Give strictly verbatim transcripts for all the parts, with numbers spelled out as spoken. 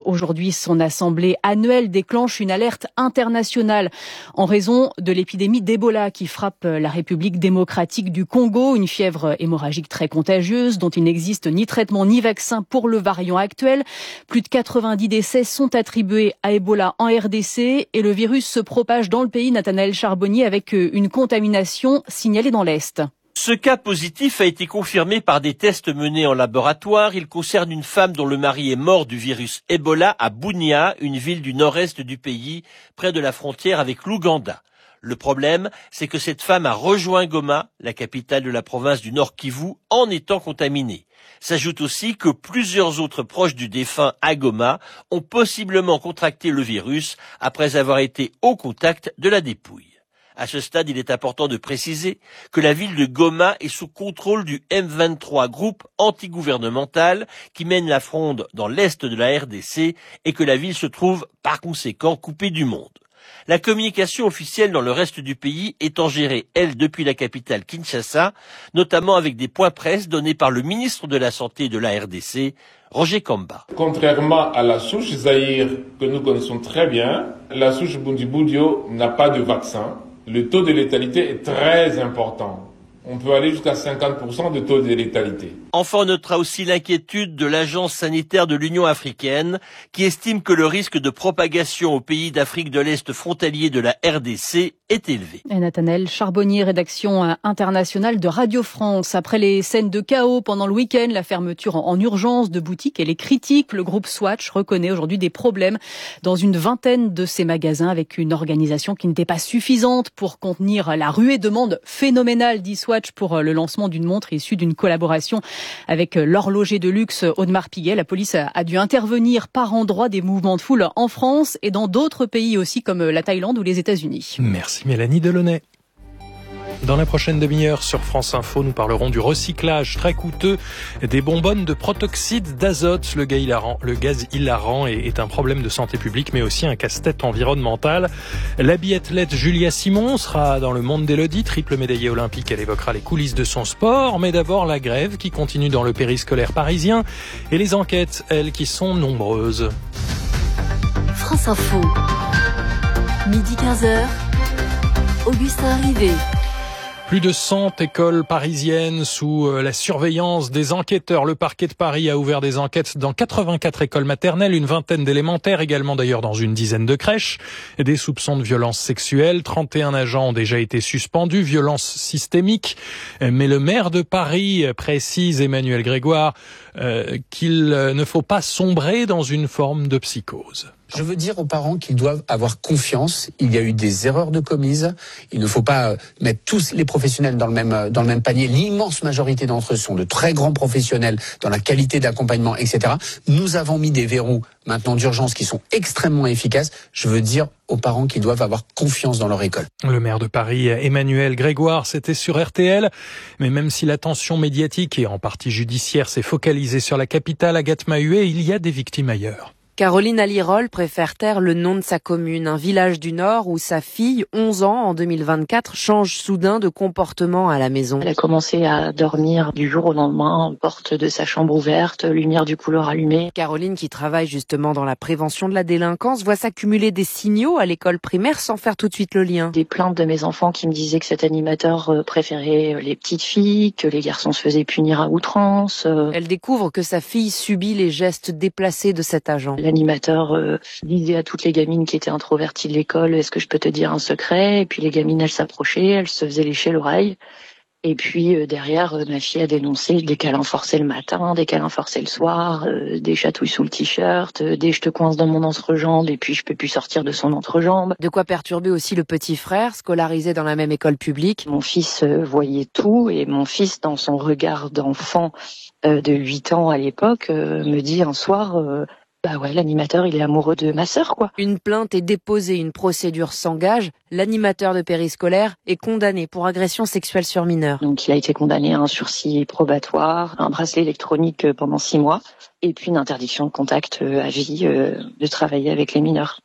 Aujourd'hui, son assemblée annuelle déclenche une alerte internationale en raison de l'épidémie d'Ebola qui frappe la République démocratique du Congo, une fièvre hémorragique très contagieuse dont il n'existe ni traitement ni vaccin pour le variant actuel. Plus de quatre-vingt-dix décès sont attribués à Ebola en R D C et le virus se propage dans le pays. Nathanaël Charbonnier avec une contamination signalée dans l'Est. Ce cas positif a été confirmé par des tests menés en laboratoire. Il concerne une femme dont le mari est mort du virus Ebola à Bunia, une ville du nord-est du pays, près de la frontière avec l'Ouganda. Le problème, c'est que cette femme a rejoint Goma, la capitale de la province du Nord Kivu, en étant contaminée. S'ajoute aussi que plusieurs autres proches du défunt à Goma ont possiblement contracté le virus après avoir été au contact de la dépouille. À ce stade, il est important de préciser que la ville de Goma est sous contrôle du M vingt-trois, groupe antigouvernemental qui mène la fronde dans l'est de la R D C et que la ville se trouve par conséquent coupée du monde. La communication officielle dans le reste du pays étant gérée, elle, depuis la capitale Kinshasa, notamment avec des points presse donnés par le ministre de la Santé de la R D C, Roger Kamba. Contrairement à la souche Zaïre que nous connaissons très bien, la souche Bundibugyo n'a pas de vaccin. Le taux de létalité est très important. On peut aller jusqu'à cinquante pour cent de taux de létalité. Enfin, on notera aussi l'inquiétude de l'Agence sanitaire de l'Union africaine qui estime que le risque de propagation aux pays d'Afrique de l'Est frontaliers de la R D C est élevé. Et Nathanaël Charbonnier, rédaction internationale de Radio France. Après les scènes de chaos pendant le week-end, la fermeture en urgence de boutiques et les critiques, le groupe Swatch reconnaît aujourd'hui des problèmes dans une vingtaine de ses magasins avec une organisation qui n'était pas suffisante pour contenir la ruée de demande phénoménale, dit Swatch, pour le lancement d'une montre issue d'une collaboration avec l'horloger de luxe Audemars Piguet. La police a dû intervenir par endroits des mouvements de foule en France et dans d'autres pays aussi comme la Thaïlande ou les États-Unis. Merci Mélanie Delaunay. Dans la prochaine demi-heure sur France Info, nous parlerons du recyclage très coûteux des bonbonnes de protoxyde d'azote. Le gaz hilarant, le gaz hilarant est, est un problème de santé publique, mais aussi un casse-tête environnemental. La biathlète Julia Simon sera dans le monde d'Élodie, triple médaillée olympique. Elle évoquera les coulisses de son sport, mais d'abord la grève qui continue dans le périscolaire parisien et les enquêtes, elles, qui sont nombreuses. France Info, midi quinze heures, Augustin Rivet. Plus de cent écoles parisiennes sous la surveillance des enquêteurs. Le parquet de Paris a ouvert des enquêtes dans quatre-vingt-quatre écoles maternelles, une vingtaine d'élémentaires, également d'ailleurs dans une dizaine de crèches. Des soupçons de violences sexuelles, trente et un agents ont déjà été suspendus, violences systémiques. Mais le maire de Paris précise, Emmanuel Grégoire, euh, qu'il ne faut pas sombrer dans une forme de psychose. Je veux dire aux parents qu'ils doivent avoir confiance. Il y a eu des erreurs de commises. Il ne faut pas mettre tous les professionnels dans le même dans le même panier. L'immense majorité d'entre eux sont de très grands professionnels dans la qualité d'accompagnement, et cetera. Nous avons mis des verrous maintenant d'urgence qui sont extrêmement efficaces. Je veux dire aux parents qu'ils doivent avoir confiance dans leur école. Le maire de Paris, Emmanuel Grégoire, c'était sur R T L. Mais même si l'attention médiatique et en partie judiciaire s'est focalisée sur la capitale, Agathe Mahuet, il y a des victimes ailleurs. Caroline Alirol préfère taire le nom de sa commune, un village du Nord où sa fille, onze ans en deux mille vingt-quatre, change soudain de comportement à la maison. Elle a commencé à dormir du jour au lendemain, porte de sa chambre ouverte, lumière du couloir allumée. Caroline, qui travaille justement dans la prévention de la délinquance, voit s'accumuler des signaux à l'école primaire sans faire tout de suite le lien. Des plaintes de mes enfants qui me disaient que cet animateur préférait les petites filles, que les garçons se faisaient punir à outrance. Elle découvre que sa fille subit les gestes déplacés de cet agent. L'animateur euh, disait à toutes les gamines qui étaient introverties de l'école, est-ce que je peux te dire un secret? Et puis les gamines, elles s'approchaient, elles se faisaient lécher l'oreille. Et puis euh, derrière, euh, ma fille a dénoncé des câlins forcés le matin, des câlins forcés le soir, euh, des chatouilles sous le t-shirt, euh, des je te coince dans mon entrejambe et puis je peux plus sortir de son entrejambe. De quoi perturber aussi le petit frère, scolarisé dans la même école publique. Mon fils euh, voyait tout et mon fils, dans son regard d'enfant euh, de huit ans à l'époque, euh, me dit un soir... Euh, Bah ouais, l'animateur, il est amoureux de ma sœur, quoi. Une plainte est déposée, une procédure s'engage. L'animateur de périscolaire est condamné pour agression sexuelle sur mineur. Donc, il a été condamné à un sursis probatoire, un bracelet électronique pendant six mois, et puis une interdiction de contact à vie, euh, de travailler avec les mineurs.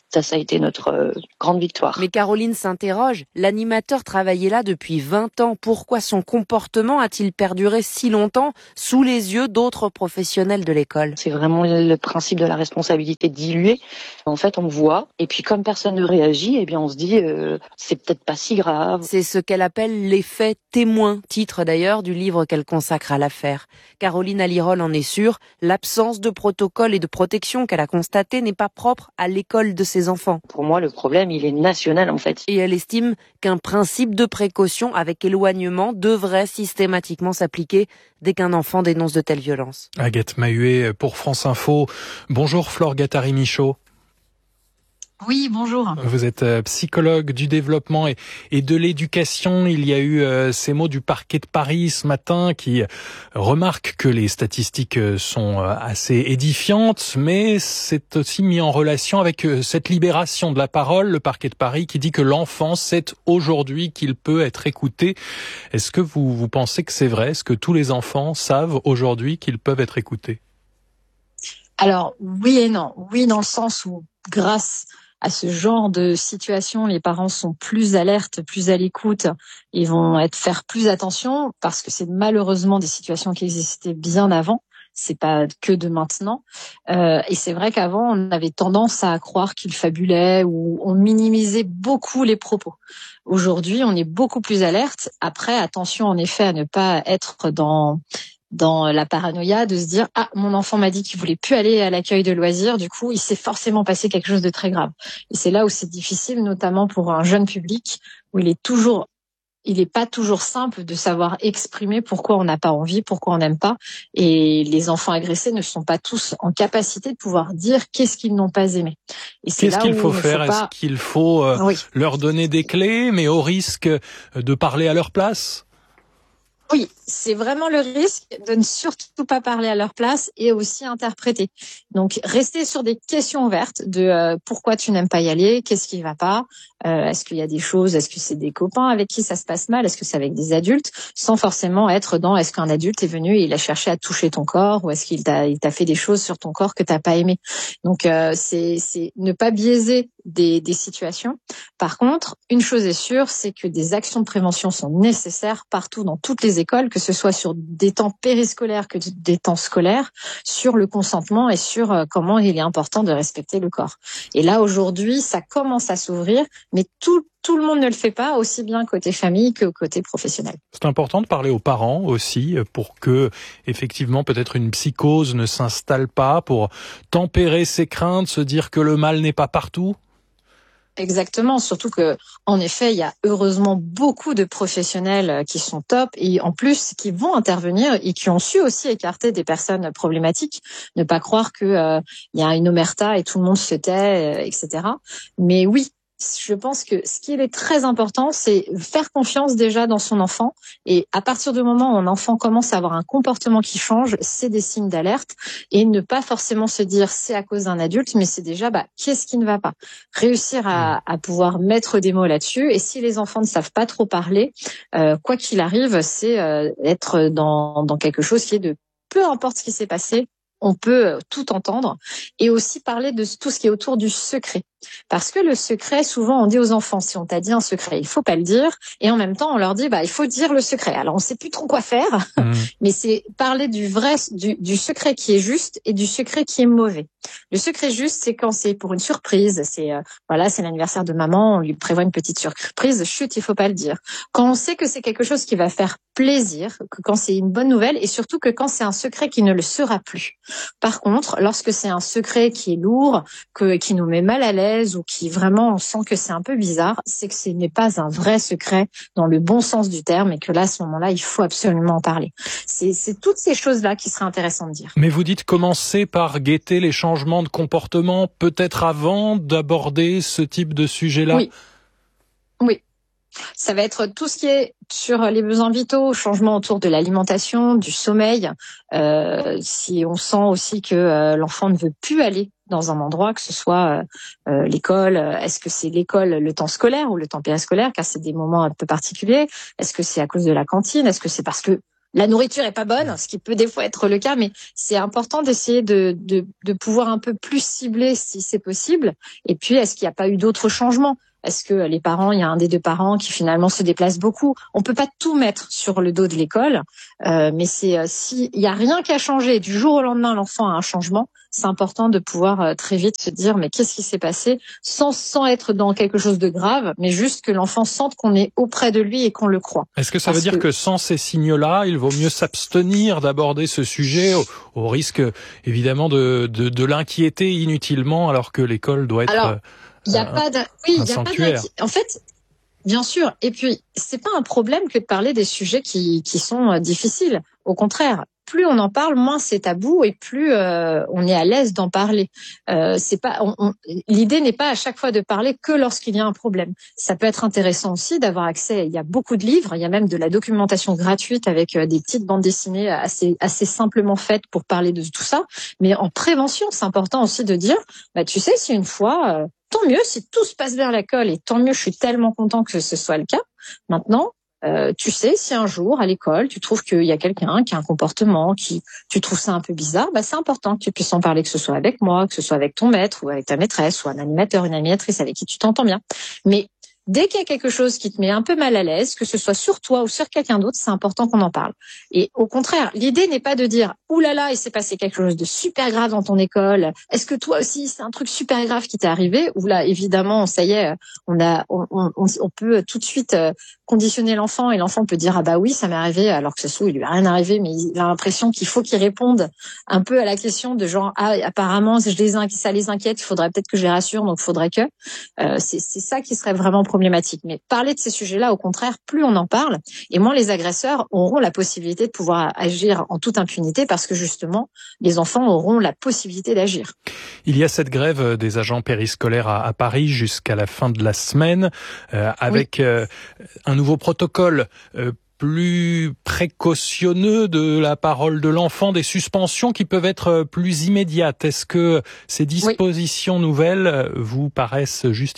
Ça, ça a été notre euh, grande victoire. Mais Caroline s'interroge. L'animateur travaillait là depuis vingt ans. Pourquoi son comportement a-t-il perduré si longtemps sous les yeux d'autres professionnels de l'école? C'est vraiment le principe de la responsabilité diluée. En fait, on voit, et puis comme personne ne réagit, eh bien, on se dit, euh, c'est peut-être pas si grave. C'est ce qu'elle appelle l'effet témoin, titre d'ailleurs du livre qu'elle consacre à l'affaire. Caroline Alirol en est sûre, l'absence de protocole et de protection qu'elle a constaté n'est pas propre à l'école de ses enfants. Pour moi, le problème, il est national en fait. Et elle estime qu'un principe de précaution avec éloignement devrait systématiquement s'appliquer dès qu'un enfant dénonce de telles violences. Agathe Mahuet pour France Info. Bonjour Flore Gattari-Michaud. Oui, bonjour. Vous êtes psychologue du développement et, et de l'éducation. Il y a eu euh, ces mots du parquet de Paris ce matin qui remarque que les statistiques sont assez édifiantes, mais c'est aussi mis en relation avec cette libération de la parole, le parquet de Paris qui dit que l'enfant sait aujourd'hui qu'il peut être écouté. Est-ce que vous, vous pensez que c'est vrai? Est-ce que tous les enfants savent aujourd'hui qu'ils peuvent être écoutés? Alors, oui et non. Oui, dans le sens où, grâce à ce genre de situation, les parents sont plus alertes, plus à l'écoute, ils vont être faire plus attention parce que c'est malheureusement des situations qui existaient bien avant. C'est pas que de maintenant. Euh, et c'est vrai qu'avant, on avait tendance à croire qu'ils fabulaient ou on minimisait beaucoup les propos. Aujourd'hui, on est beaucoup plus alerte. Après, attention en effet à ne pas être dans dans la paranoïa de se dire « Ah, mon enfant m'a dit qu'il voulait plus aller à l'accueil de loisirs, du coup, il s'est forcément passé quelque chose de très grave. » Et c'est là où c'est difficile, notamment pour un jeune public, où il est toujours, il est pas toujours simple de savoir exprimer pourquoi on n'a pas envie, pourquoi on n'aime pas. Et les enfants agressés ne sont pas tous en capacité de pouvoir dire qu'est-ce qu'ils n'ont pas aimé. Et c'est qu'est-ce là qu'il où faut il ne faire? faut pas... Est-ce qu'il faut euh, oui. leur donner des clés, mais au risque de parler à leur place? Oui, c'est vraiment le risque de ne surtout pas parler à leur place et aussi interpréter. Donc, rester sur des questions ouvertes de euh, pourquoi tu n'aimes pas y aller, qu'est-ce qui va pas, euh, est-ce qu'il y a des choses, est-ce que c'est des copains avec qui ça se passe mal, est-ce que c'est avec des adultes, sans forcément être dans est-ce qu'un adulte est venu et il a cherché à toucher ton corps ou est-ce qu'il t'a, il t'a fait des choses sur ton corps que t'as pas aimé. Donc, euh, c'est, c'est ne pas biaiser des, des situations. Par contre, une chose est sûre, c'est que des actions de prévention sont nécessaires partout dans toutes les écoles, que ce soit sur des temps périscolaires que des temps scolaires, sur le consentement et sur euh, comment il est important de respecter le corps. Et là, aujourd'hui, ça commence à s'ouvrir, mais tout, tout le monde ne le fait pas, aussi bien côté famille que côté professionnel. C'est important de parler aux parents aussi, pour que, effectivement, peut-être une psychose ne s'installe pas, pour tempérer ses craintes, se dire que le mal n'est pas partout. Exactement, surtout que, en effet, il y a heureusement beaucoup de professionnels qui sont top et en plus qui vont intervenir et qui ont su aussi écarter des personnes problématiques. Ne pas croire que euh, il y a une omerta et tout le monde se tait, euh, et cetera. Mais oui. Je pense que ce qui est très important, c'est faire confiance déjà dans son enfant. Et à partir du moment où un enfant commence à avoir un comportement qui change, c'est des signes d'alerte. Et ne pas forcément se dire c'est à cause d'un adulte, mais c'est déjà bah, qu'est-ce qui ne va pas. Réussir à, à pouvoir mettre des mots là-dessus. Et si les enfants ne savent pas trop parler, euh, quoi qu'il arrive, c'est euh, être dans, dans quelque chose qui est de peu importe ce qui s'est passé, on peut tout entendre et aussi parler de tout ce qui est autour du secret. Parce que le secret, souvent, on dit aux enfants, si on t'a dit un secret, il faut pas le dire. Et en même temps, on leur dit, bah, il faut dire le secret. Alors, on sait plus trop quoi faire, mmh. mais c'est parler du vrai, du, du secret qui est juste et du secret qui est mauvais. Le secret juste, c'est quand c'est pour une surprise. C'est, euh, voilà, c'est l'anniversaire de maman, on lui prévoit une petite surprise. Chut, il faut pas le dire. Quand on sait que c'est quelque chose qui va faire plaisir, que quand c'est une bonne nouvelle et surtout que quand c'est un secret qui ne le sera plus. Par contre, lorsque c'est un secret qui est lourd, que, qui nous met mal à l'aise, ou qui vraiment on sent que c'est un peu bizarre, c'est que ce n'est pas un vrai secret dans le bon sens du terme et que là, à ce moment-là, il faut absolument en parler. C'est, c'est toutes ces choses-là qui seraient intéressantes de dire. Mais vous dites commencer par guetter les changements de comportement, peut-être avant d'aborder ce type de sujet-là. Oui. Oui. Ça va être tout ce qui est sur les besoins vitaux, changement autour de l'alimentation, du sommeil. Euh, si on sent aussi que euh, l'enfant ne veut plus aller dans un endroit, que ce soit euh, l'école, est-ce que c'est l'école le temps scolaire ou le temps périscolaire, car c'est des moments un peu particuliers. Est-ce que c'est à cause de la cantine? Est-ce que c'est parce que la nourriture est pas bonne, ce qui peut des fois être le cas, mais c'est important d'essayer de, de, de pouvoir un peu plus cibler si c'est possible. Et puis, est-ce qu'il n'y a pas eu d'autres changements ? Est-ce que les parents, il y a un des deux parents qui finalement se déplace beaucoup ? On peut pas tout mettre sur le dos de l'école, euh, mais c'est euh, si il y a rien qui a changé du jour au lendemain, l'enfant a un changement. C'est important de pouvoir euh, très vite se dire mais qu'est-ce qui s'est passé, sans sans être dans quelque chose de grave, mais juste que l'enfant sente qu'on est auprès de lui et qu'on le croit. Est-ce que ça Parce veut dire que... que sans ces signaux-là, il vaut mieux s'abstenir d'aborder ce sujet au, au risque évidemment de, de de l'inquiéter inutilement alors que l'école doit être Alors... Il y a un, pas de, oui, il y a pas de, en fait, bien sûr. Et puis, c'est pas un problème que de parler des sujets qui, qui sont difficiles. Au contraire, plus on en parle, moins c'est tabou et plus euh, on est à l'aise d'en parler. Euh, c'est pas, on, on, l'idée n'est pas à chaque fois de parler que lorsqu'il y a un problème. Ça peut être intéressant aussi d'avoir accès. Il y a beaucoup de livres, il y a même de la documentation gratuite avec euh, des petites bandes dessinées assez assez simplement faites pour parler de tout ça. Mais en prévention, c'est important aussi de dire, bah tu sais, si une fois, euh, tant mieux si tout se passe bien à l'école et tant mieux, je suis tellement content que ce soit le cas. Maintenant. Euh, tu sais, si un jour à l'école tu trouves qu'il y a quelqu'un qui a un comportement, qui tu trouves ça un peu bizarre, bah c'est important que tu puisses en parler, que ce soit avec moi, que ce soit avec ton maître ou avec ta maîtresse ou un animateur, une animatrice avec qui tu t'entends bien. Mais dès qu'il y a quelque chose qui te met un peu mal à l'aise, que ce soit sur toi ou sur quelqu'un d'autre, c'est important qu'on en parle. Et au contraire, l'idée n'est pas de dire « Ouh là là, il s'est passé quelque chose de super grave dans ton école. Est-ce que toi aussi, c'est un truc super grave qui t'est arrivé ?» Ou là, évidemment, ça y est, on a, on, on, on peut tout de suite conditionner l'enfant et l'enfant peut dire « Ah bah oui, ça m'est arrivé », alors que ce soit, il lui a rien arrivé, mais il a l'impression qu'il faut qu'il réponde un peu à la question de genre « Ah, apparemment, je les inqui- ça les inquiète, il faudrait peut-être que je les rassure, donc il faudrait que… Euh, » c'est, c'est ça qui serait vraiment problématique. Problématique. Mais parler de ces sujets-là, au contraire, plus on en parle, et moins les agresseurs auront la possibilité de pouvoir agir en toute impunité parce que justement, les enfants auront la possibilité d'agir. Il y a cette grève des agents périscolaires à, à Paris jusqu'à la fin de la semaine, euh, avec oui. euh, un nouveau protocole euh, plus précautionneux de la parole de l'enfant, des suspensions qui peuvent être plus immédiates. Est-ce que ces dispositions oui. nouvelles vous paraissent justifiées ?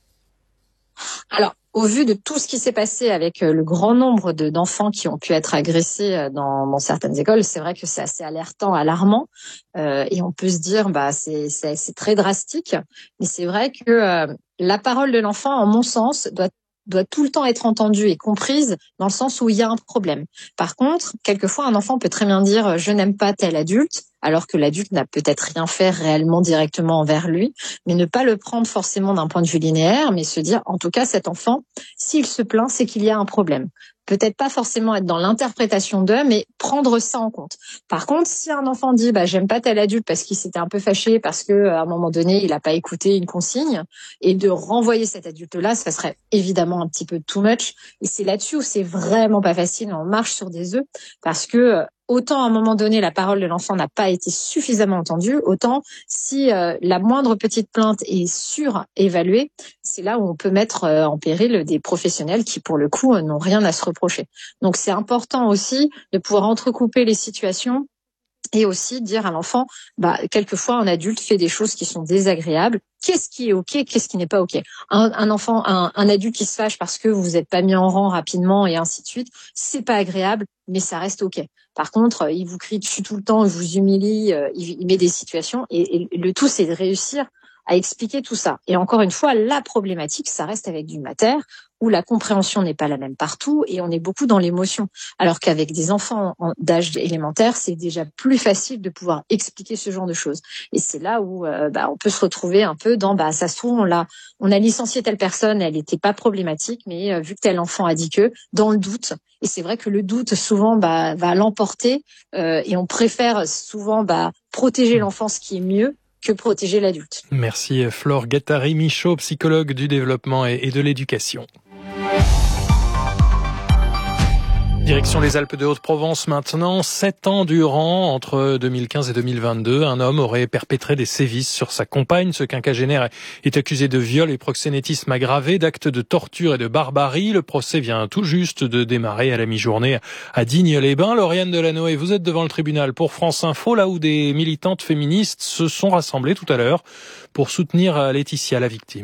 Alors, au vu de tout ce qui s'est passé avec le grand nombre de, d'enfants qui ont pu être agressés dans, dans certaines écoles, c'est vrai que c'est assez alertant, alarmant, euh, et on peut se dire, bah, c'est, c'est, c'est très drastique. Mais c'est vrai que euh, la parole de l'enfant, en mon sens, doit doit tout le temps être entendue et comprise dans le sens où il y a un problème. Par contre, quelquefois, un enfant peut très bien dire « je n'aime pas tel adulte », alors que l'adulte n'a peut-être rien fait réellement directement envers lui, mais ne pas le prendre forcément d'un point de vue linéaire, mais se dire, en tout cas, cet enfant, s'il se plaint, c'est qu'il y a un problème. Peut-être pas forcément être dans l'interprétation d'eux, mais prendre ça en compte. Par contre, si un enfant dit bah j'aime pas tel adulte parce qu'il s'était un peu fâché parce que à un moment donné il a pas écouté une consigne, et de renvoyer cet adulte-là, ça serait évidemment un petit peu too much. Et c'est là-dessus où c'est vraiment pas facile. On marche sur des œufs parce que autant à un moment donné la parole de l'enfant n'a pas été suffisamment entendue, autant si euh, la moindre petite plainte est surévaluée, c'est là où on peut mettre euh, en péril des professionnels qui pour le coup euh, n'ont rien à se reprocher. Donc c'est important aussi de pouvoir entrecouper les situations et aussi dire à l'enfant, bah quelquefois un adulte fait des choses qui sont désagréables. Qu'est-ce qui est ok, qu'est-ce qui n'est pas ok. Un, un enfant, un, un adulte qui se fâche parce que vous vous êtes pas mis en rang rapidement et ainsi de suite, c'est pas agréable, mais ça reste ok. Par contre, il vous crie dessus tout le temps, il vous humilie, il, il met des situations, et, et le tout c'est de réussir à expliquer tout ça. Et encore une fois, la problématique, ça reste avec du mater, où la compréhension n'est pas la même partout et on est beaucoup dans l'émotion. Alors qu'avec des enfants d'âge élémentaire, c'est déjà plus facile de pouvoir expliquer ce genre de choses. Et c'est là où euh, bah, on peut se retrouver un peu dans, bah ça se trouve, on l'a, on a licencié telle personne, elle n'était pas problématique, mais euh, vu que tel enfant a dit que, dans le doute. Et c'est vrai que le doute souvent bah, va l'emporter euh, et on préfère souvent bah, protéger l'enfant, ce qui est mieux, que protéger l'adulte. Merci Flore Guattari-Michaud, psychologue du développement et de l'éducation. Direction les Alpes de Haute-Provence maintenant. Sept ans durant, entre deux mille quinze et deux mille vingt-deux, un homme aurait perpétré des sévices sur sa compagne. Ce quinquagénaire est accusé de viol et proxénétisme aggravé, d'actes de torture et de barbarie. Le procès vient tout juste de démarrer à la mi-journée à Digne-les-Bains. Lauriane Delanoë, vous êtes devant le tribunal pour France Info, là où des militantes féministes se sont rassemblées tout à l'heure pour soutenir Laetitia, la victime.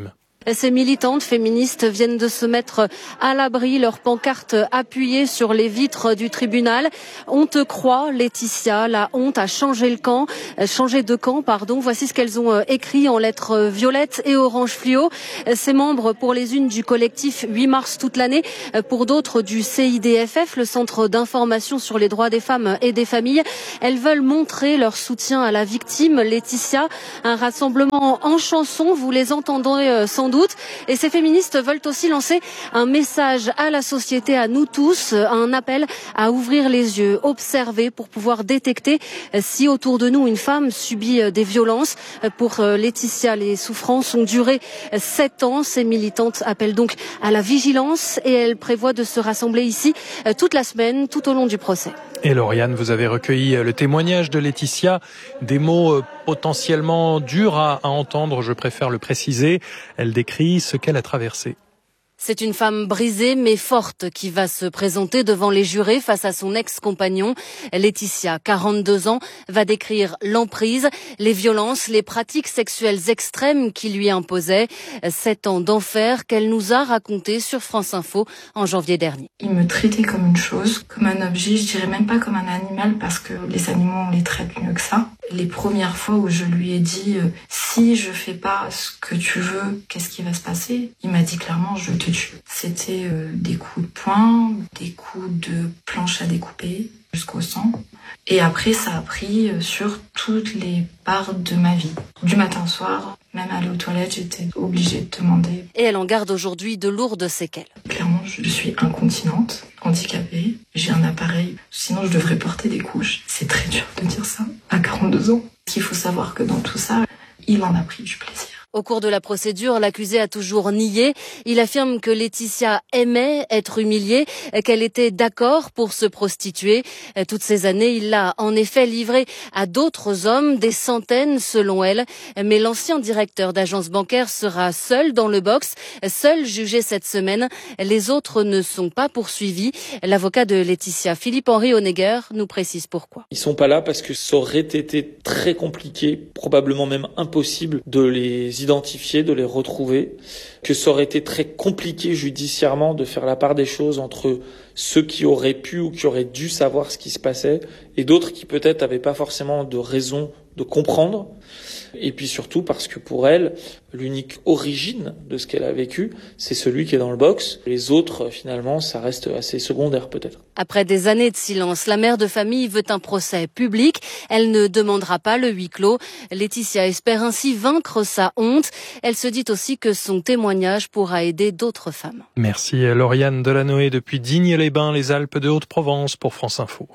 Ces militantes féministes viennent de se mettre à l'abri, leurs pancartes appuyées sur les vitres du tribunal. On te croit, Laetitia, la honte a changé le camp, changé de camp, pardon. Voici ce qu'elles ont écrit en lettres violettes et orange fluo. Ces membres, pour les unes du collectif huit mars toute l'année, pour d'autres du C I D F F, le Centre d'information sur les droits des femmes et des familles. Elles veulent montrer leur soutien à la victime, Laetitia. Un rassemblement en chanson, vous les entendrez sans doute. Et ces féministes veulent aussi lancer un message à la société, à nous tous, un appel à ouvrir les yeux, observer pour pouvoir détecter si autour de nous une femme subit des violences. Pour Laetitia, les souffrances ont duré sept ans. Ces militantes appellent donc à la vigilance et elles prévoient de se rassembler ici toute la semaine, tout au long du procès. Et Lauriane, vous avez recueilli le témoignage de Laetitia, des mots potentiellement durs à, à entendre, je préfère le préciser. Elle décrit ce qu'elle a traversé. C'est une femme brisée mais forte qui va se présenter devant les jurés face à son ex-compagnon. Laetitia, quarante-deux ans, va décrire l'emprise, les violences, les pratiques sexuelles extrêmes qui lui imposaient. Sept ans d'enfer qu'elle nous a raconté sur France Info en janvier dernier. Il me traitait comme une chose, comme un objet, je dirais même pas comme un animal parce que les animaux on les traite mieux que ça. Les premières fois où je lui ai dit euh, si je fais pas ce que tu veux, qu'est-ce qui va se passer? Il m'a dit clairement je te tue. C'était euh, des coups de poing, des coups de planche à découper jusqu'au sang. Et après ça a pris euh, sur toutes les parts de ma vie. Du matin au soir, même aller aux toilettes, j'étais obligée de demander. Et elle en garde aujourd'hui de lourdes séquelles. Clairement, je suis incontinente, handicapée, j'ai un appareil, sinon je devrais porter des couches. C'est très dur de dire ça à quarante-deux ans. Il faut savoir que dans tout ça, il en a pris du plaisir. Au cours de la procédure, l'accusé a toujours nié. Il affirme que Laetitia aimait être humiliée, qu'elle était d'accord pour se prostituer. Toutes ces années, il l'a en effet livrée à d'autres hommes, des centaines selon elle. Mais l'ancien directeur d'agence bancaire sera seul dans le box, seul jugé cette semaine. Les autres ne sont pas poursuivis. L'avocat de Laetitia, Philippe-Henri Honegger, nous précise pourquoi. Ils sont pas là parce que ça aurait été très compliqué, probablement même impossible de les identifier, de les retrouver, que ça aurait été très compliqué judiciairement de faire la part des choses entre ceux qui auraient pu ou qui auraient dû savoir ce qui se passait et d'autres qui peut-être n'avaient pas forcément de raison de comprendre. Et puis surtout parce que pour elle, l'unique origine de ce qu'elle a vécu, c'est celui qui est dans le box. Les autres, finalement, ça reste assez secondaire peut-être. Après des années de silence, la mère de famille veut un procès public. Elle ne demandera pas le huis clos. Laetitia espère ainsi vaincre sa honte. Elle se dit aussi que son témoignage pourra aider d'autres femmes. Merci Lauriane Delanoë depuis Digne-les-Bains, les Alpes de Haute-Provence pour France Info.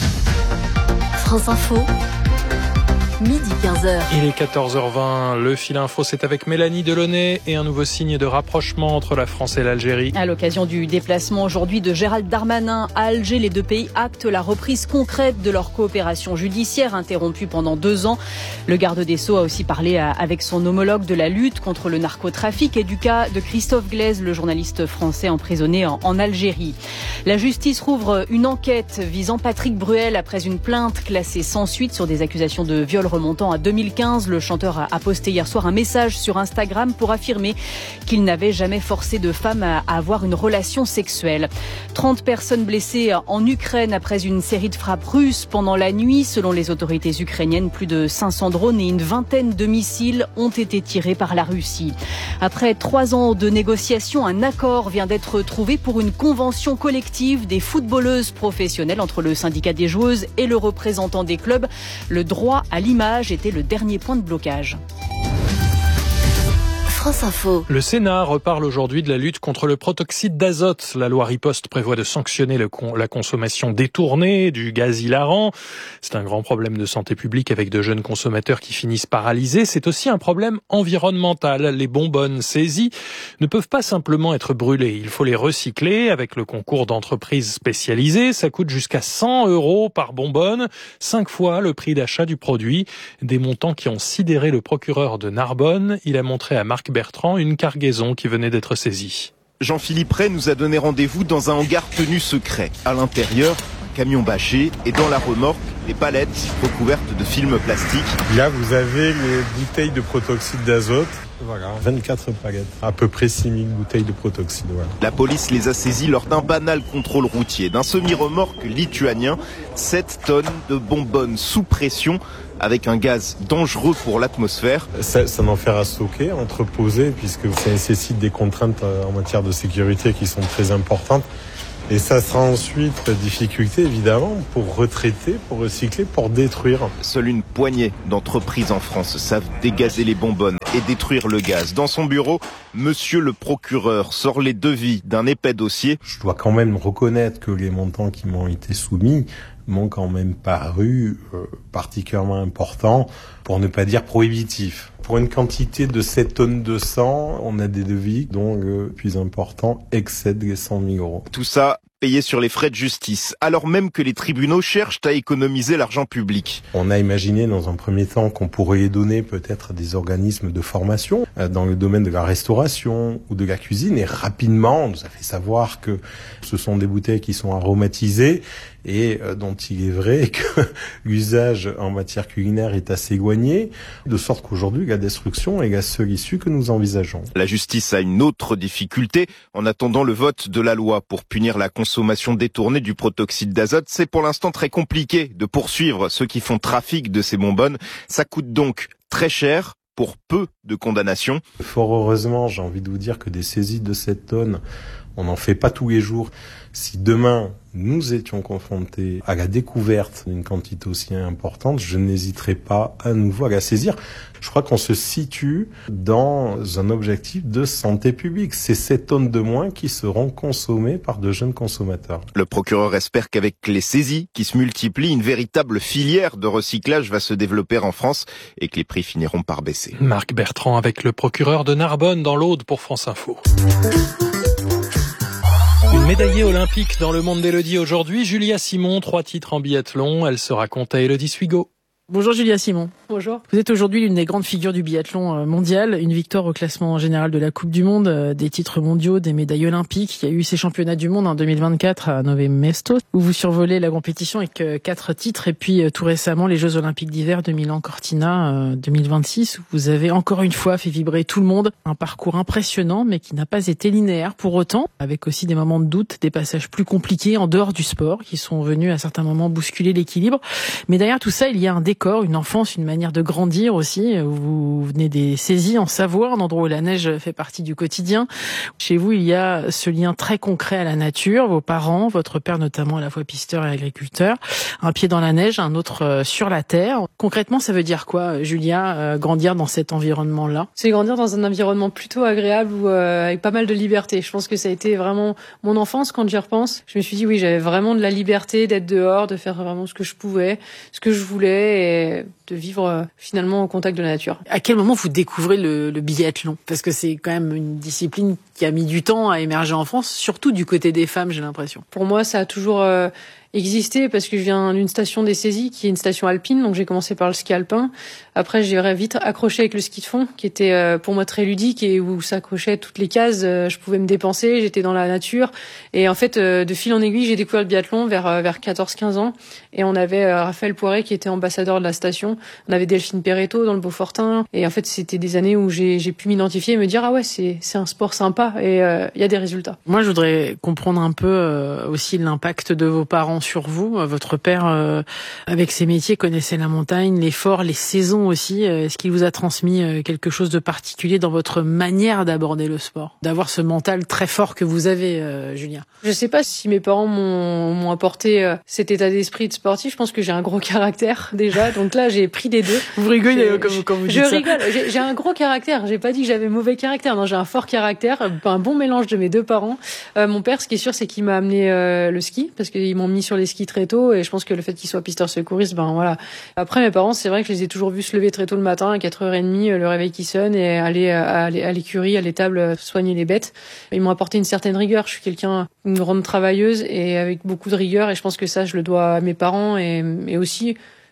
France Info. Midi quinze heures. Il est quatorze heures vingt. Le fil info, c'est avec Mélanie Delaunay et un nouveau signe de rapprochement entre la France et l'Algérie. À l'occasion du déplacement aujourd'hui de Gérald Darmanin à Alger, les deux pays actent la reprise concrète de leur coopération judiciaire interrompue pendant deux ans. Le garde des Sceaux a aussi parlé avec son homologue de la lutte contre le narcotrafic et du cas de Christophe Glaise, le journaliste français emprisonné en, en Algérie. La justice rouvre une enquête visant Patrick Bruel après une plainte classée sans suite sur des accusations de viol remontant à deux mille quinze. Le chanteur a posté hier soir un message sur Instagram pour affirmer qu'il n'avait jamais forcé de femme à avoir une relation sexuelle. trente personnes blessées en Ukraine après une série de frappes russes pendant la nuit. Selon les autorités ukrainiennes, plus de cinq cents drones et une vingtaine de missiles ont été tirés par la Russie. Après trois ans de négociations, un accord vient d'être trouvé pour une convention collective des footballeuses professionnelles entre le syndicat des joueuses et le représentant des clubs. Le droit à l'image était le dernier point de blocage. France Info. Le Sénat reparle aujourd'hui de la lutte contre le protoxyde d'azote. La loi Riposte prévoit de sanctionner le con- la consommation détournée du gaz hilarant. C'est un grand problème de santé publique avec de jeunes consommateurs qui finissent paralysés. C'est aussi un problème environnemental. Les bonbonnes saisies ne peuvent pas simplement être brûlées. Il faut les recycler avec le concours d'entreprises spécialisées. Ça coûte jusqu'à cent euros par bonbonne, cinq fois le prix d'achat du produit. Des montants qui ont sidéré le procureur de Narbonne. Il a montré à Marc Bertrand une cargaison qui venait d'être saisie. Jean-Philippe Ray nous a donné rendez-vous dans un hangar tenu secret. À l'intérieur, un camion bâché et dans la remorque, les palettes recouvertes de film plastique. Là, vous avez les bouteilles de protoxyde d'azote. Voilà, vingt-quatre palettes, à peu près six mille bouteilles de protoxyde. Voilà. La police les a saisies lors d'un banal contrôle routier d'un semi-remorque lituanien. sept tonnes de bonbonnes sous pression avec un gaz dangereux pour l'atmosphère. Ça, c'est un enfer à stocker, entreposer, puisque ça nécessite des contraintes en matière de sécurité qui sont très importantes. Et ça sera ensuite difficulté, évidemment, pour retraiter, pour recycler, pour détruire. Seule une poignée d'entreprises en France savent dégazer les bonbonnes et détruire le gaz. Dans son bureau, monsieur le procureur sort les devis d'un épais dossier. Je dois quand même reconnaître que les montants qui m'ont été soumis m'ont quand même paru euh, particulièrement importants, pour ne pas dire prohibitifs. Pour une quantité de sept tonnes de sang, on a des devis dont le plus important excède les cent mille euros. Tout ça payé sur les frais de justice, alors même que les tribunaux cherchent à économiser l'argent public. On a imaginé dans un premier temps qu'on pourrait les donner peut-être à des organismes de formation dans le domaine de la restauration ou de la cuisine, et rapidement on nous a fait savoir que ce sont des bouteilles qui sont aromatisées et dont il est vrai que l'usage en matière culinaire est assez éloigné, de sorte qu'aujourd'hui la destruction est la seule issue que nous envisageons. La justice a une autre difficulté. En attendant le vote de la loi pour punir la consommation détournée du protoxyde d'azote, c'est pour l'instant très compliqué de poursuivre ceux qui font trafic de ces bonbonnes. Ça coûte donc très cher pour peu de condamnations. Fort heureusement, j'ai envie de vous dire que des saisies de cette tonne, on n'en fait pas tous les jours. Si demain, nous étions confrontés à la découverte d'une quantité aussi importante, je n'hésiterai pas à nouveau à la saisir. Je crois qu'on se situe dans un objectif de santé publique. C'est sept tonnes de moins qui seront consommées par de jeunes consommateurs. Le procureur espère qu'avec les saisies qui se multiplient, une véritable filière de recyclage va se développer en France et que les prix finiront par baisser. Marc Bertrand avec le procureur de Narbonne dans l'Aude pour France Info. Une médaillée olympique dans le monde d'Élodie aujourd'hui, Julia Simon, trois titres en biathlon, elle se raconte à Élodie Suigo. Bonjour Julia Simon. Bonjour. Vous êtes aujourd'hui l'une des grandes figures du biathlon mondial, une victoire au classement général de la Coupe du Monde, des titres mondiaux, des médailles olympiques. Il y a eu ces championnats du monde en deux mille vingt-quatre à Nové Mesto, où vous survolez la compétition avec quatre titres, et puis tout récemment les Jeux olympiques d'hiver de Milan-Cortina deux mille vingt-six, où vous avez encore une fois fait vibrer tout le monde. Un parcours impressionnant, mais qui n'a pas été linéaire pour autant, avec aussi des moments de doute, des passages plus compliqués en dehors du sport, qui sont venus à certains moments bousculer l'équilibre. Mais derrière tout ça, il y a un décor, une enfance, une manière de grandir aussi. Vous venez des saisies en Savoie, un endroit où la neige fait partie du quotidien. Chez vous, il y a ce lien très concret à la nature. Vos parents, votre père notamment à la fois pisteur et agriculteur, un pied dans la neige, un autre sur la terre. Concrètement, ça veut dire quoi, Julia, euh, grandir dans cet environnement-là? C'est grandir dans un environnement plutôt agréable où, euh, avec pas mal de liberté. Je pense que ça a été vraiment mon enfance quand j'y repense. Je me suis dit oui, j'avais vraiment de la liberté d'être dehors, de faire vraiment ce que je pouvais, ce que je voulais, et de vivre euh, finalement au contact de la nature. À quel moment vous découvrez le, le biathlon? Parce que c'est quand même une discipline qui a mis du temps à émerger en France, surtout du côté des femmes, j'ai l'impression. Pour moi, ça a toujours euh, existé parce que je viens d'une station des saisies qui est une station alpine, donc j'ai commencé par le ski alpin. Après, j'ai vite accroché avec le ski de fond, qui était euh, pour moi très ludique et où s'accrochait toutes les cases. Euh, je pouvais me dépenser, j'étais dans la nature. Et en fait, euh, de fil en aiguille, j'ai découvert le biathlon vers euh, vers quatorze quinze ans. Et on avait euh, Raphaël Poiré qui était ambassadeur de la station. On avait Delphine Perretto dans le Beaufortin. Et en fait, c'était des années où j'ai j'ai pu m'identifier et me dire ah ouais, c'est c'est un sport sympa et il euh, y a des résultats. Moi, je voudrais comprendre un peu euh, aussi l'impact de vos parents sur vous. Votre père, euh, avec ses métiers, connaissait la montagne, l'effort, les saisons aussi. Est-ce qu'il vous a transmis quelque chose de particulier dans votre manière d'aborder le sport, d'avoir ce mental très fort que vous avez, euh, Julien? Je sais pas si mes parents m'ont, m'ont apporté euh, cet état d'esprit de sportif. Je pense que j'ai un gros caractère déjà, donc là j'ai pris des deux. Vous rigolez je, quand, quand vous dites je ça. Je rigole. J'ai, j'ai un gros caractère. J'ai pas dit que j'avais mauvais caractère. Non, j'ai un fort caractère, un bon mélange de mes deux parents. Euh, mon père, ce qui est sûr, c'est qu'il m'a amené euh, le ski parce qu'ils m'ont mis sur les skis très tôt, et je pense que le fait qu'il soit pisteur secouriste, ben voilà. Après, mes parents, c'est vrai que je les ai toujours vus se lever très tôt le matin, à quatre heures trente, le réveil qui sonne, et aller à, à l'écurie, à l'étable, soigner les bêtes. Ils m'ont apporté une certaine rigueur. Je suis quelqu'un, une grande travailleuse et avec beaucoup de rigueur, et je pense que ça, je le dois à mes parents, et, et aussi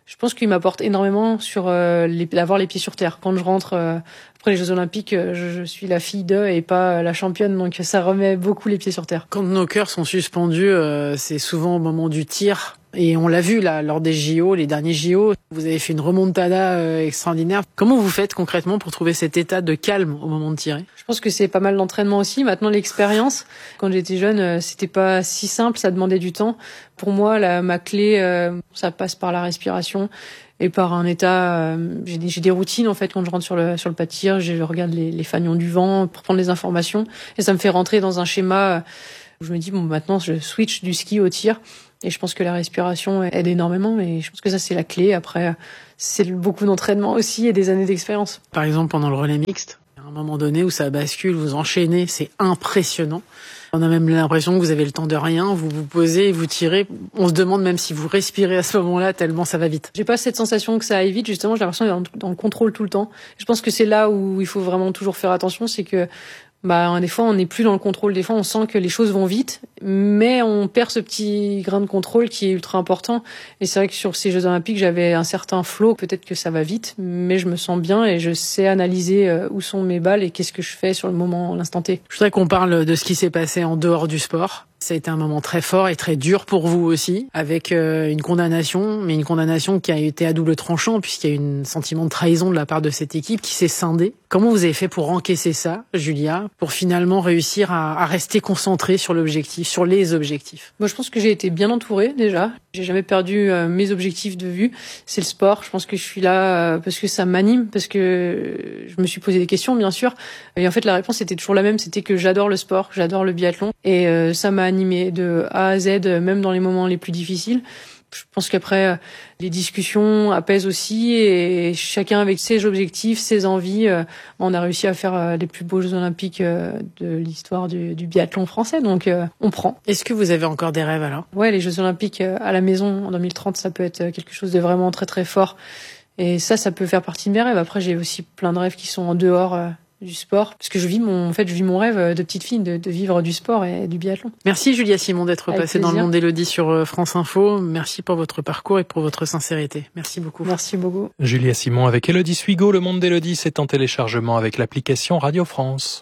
Je pense qu'il m'apporte énormément sur euh, les, d'avoir les pieds sur terre. Quand je rentre euh, après les Jeux Olympiques, euh, je, je suis la fille d'eux et pas la championne, donc ça remet beaucoup les pieds sur terre. Quand nos cœurs sont suspendus, euh, c'est souvent au moment du tir. Et on l'a vu là lors des J O, les derniers J O, vous avez fait une remontada euh, extraordinaire. Comment vous faites concrètement pour trouver cet état de calme au moment de tirer ? Je pense que c'est pas mal d'entraînement aussi. Maintenant, l'expérience, quand j'étais jeune, euh, c'était pas si simple, ça demandait du temps. Pour moi, la, ma clé, euh, ça passe par la respiration et par un état. Euh, j'ai, des, j'ai des routines en fait quand je rentre sur le sur le pas de tir. Je regarde les, les fanions du vent pour prendre les informations et ça me fait rentrer dans un schéma où je me dis bon, maintenant je switch du ski au tir. Et je pense que la respiration aide énormément, mais je pense que ça, c'est la clé. Après, c'est beaucoup d'entraînement aussi et des années d'expérience. Par exemple, pendant le relais mixte, il y a un moment donné où ça bascule, vous enchaînez, c'est impressionnant. On a même l'impression que vous avez le temps de rien, vous vous posez, vous tirez. On se demande même si vous respirez à ce moment-là, tellement ça va vite. J'ai pas cette sensation que ça aille vite, justement, j'ai l'impression d'être dans le contrôle tout le temps. Je pense que c'est là où il faut vraiment toujours faire attention, c'est que bah, des fois, on n'est plus dans le contrôle. Des fois, on sent que les choses vont vite, mais on perd ce petit grain de contrôle qui est ultra important. Et c'est vrai que sur ces Jeux Olympiques, j'avais un certain flow. Peut-être que ça va vite, mais je me sens bien et je sais analyser où sont mes balles et qu'est-ce que je fais sur le moment, l'instant T. Je voudrais qu'on parle de ce qui s'est passé en dehors du sport. Ça a été un moment très fort et très dur pour vous aussi, avec euh, une condamnation, mais une condamnation qui a été à double tranchant, puisqu'il y a eu un sentiment de trahison de la part de cette équipe qui s'est scindée. Comment vous avez fait pour encaisser ça, Julia, pour finalement réussir à, à rester concentré sur l'objectif, sur les objectifs ? Moi, je pense que j'ai été bien entourée déjà. J'ai jamais perdu euh, mes objectifs de vue. C'est le sport. Je pense que je suis là euh, parce que ça m'anime, parce que je me suis posé des questions, bien sûr. Et en fait, la réponse était toujours la même. C'était que j'adore le sport, j'adore le biathlon, et euh, ça m'a animé de A à Z, même dans les moments les plus difficiles. Je pense qu'après, les discussions apaisent aussi et chacun avec ses objectifs, ses envies, on a réussi à faire les plus beaux Jeux Olympiques de l'histoire du, du biathlon français. Donc, on prend. Est-ce que vous avez encore des rêves alors ? Ouais, les Jeux Olympiques à la maison en deux mille trente, ça peut être quelque chose de vraiment très très fort. Et ça, ça peut faire partie de mes rêves. Après, j'ai aussi plein de rêves qui sont en dehors du sport, parce que je vis mon, en fait, je vis mon rêve de petite fille de, de vivre du sport et du biathlon. Merci Julia Simon d'être Avec passée plaisir. dans le monde d'Élodie sur France Info. Merci pour votre parcours et pour votre sincérité. Merci beaucoup. Merci beaucoup. Julia Simon avec Élodie Suigo. Le monde d'Élodie, c'est en téléchargement avec l'application Radio France.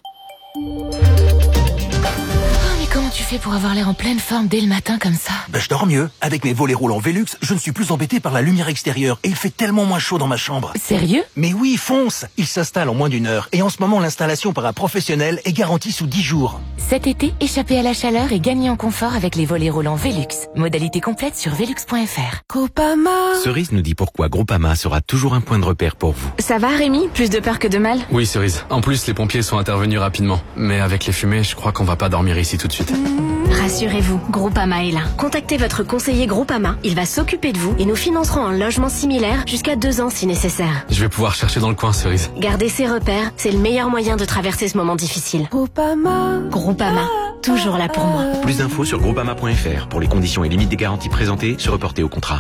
Comment tu fais pour avoir l'air en pleine forme dès le matin comme ça ? Ben, je dors mieux. Avec mes volets roulants Velux, je ne suis plus embêté par la lumière extérieure et il fait tellement moins chaud dans ma chambre. Sérieux ? Mais oui, fonce ! Il s'installe en moins d'une heure et en ce moment, l'installation par un professionnel est garantie sous dix jours. Cet été, échappez à la chaleur et gagnez en confort avec les volets roulants Velux. Modalité complète sur velux point f r. Groupama. Cerise nous dit pourquoi Groupama sera toujours un point de repère pour vous. Ça va Rémi ? Plus de peur que de mal ? Oui Cerise. En plus, les pompiers sont intervenus rapidement. Mais avec les fumées, je crois qu'on va pas dormir ici tout de suite. Rassurez-vous, Groupama est là. Contactez votre conseiller Groupama, il va s'occuper de vous et nous financerons un logement similaire jusqu'à deux ans si nécessaire. Je vais pouvoir chercher dans le coin, Cerise. Garder ses repères, c'est le meilleur moyen de traverser ce moment difficile. Groupama. Groupama, toujours là pour moi. Plus d'infos sur groupama point f r. Pour les conditions et limites des garanties présentées, se reporter au contrat.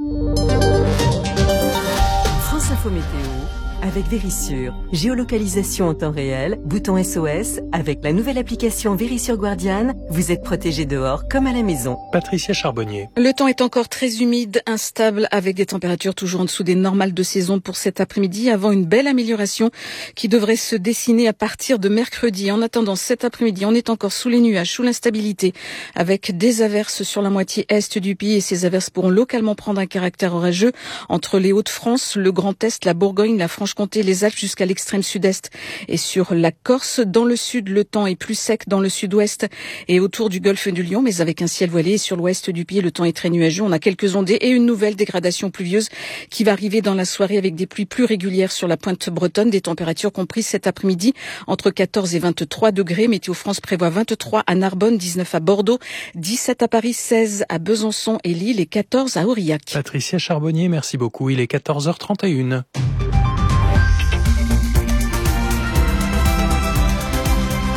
France Info Météo avec Vérissure. Géolocalisation en temps réel, bouton S O S. Avec la nouvelle application Vérissure Guardian, vous êtes protégé dehors comme à la maison. Patricia Charbonnier. Le temps est encore très humide, instable, avec des températures toujours en dessous des normales de saison pour cet après-midi, avant une belle amélioration qui devrait se dessiner à partir de mercredi. En attendant cet après-midi, on est encore sous les nuages, sous l'instabilité, avec des averses sur la moitié est du pays, et ces averses pourront localement prendre un caractère orageux entre les Hauts-de-France, le Grand Est, la Bourgogne, la Franche-Comté, les Alpes jusqu'à l'extrême sud-est et sur la Corse. Dans le sud, le temps est plus sec dans le sud-ouest et autour du golfe du Lion, mais avec un ciel voilé. Et sur l'ouest du pays, le temps est très nuageux. On a quelques ondées et une nouvelle dégradation pluvieuse qui va arriver dans la soirée avec des pluies plus régulières sur la pointe bretonne. Des températures comprises cet après-midi entre quatorze et vingt-trois degrés. Météo France prévoit vingt-trois à Narbonne, dix-neuf à Bordeaux, dix-sept à Paris, seize à Besançon et Lille et quatorze à Aurillac. Patricia Charbonnier, merci beaucoup. Il est quatorze heures trente et une.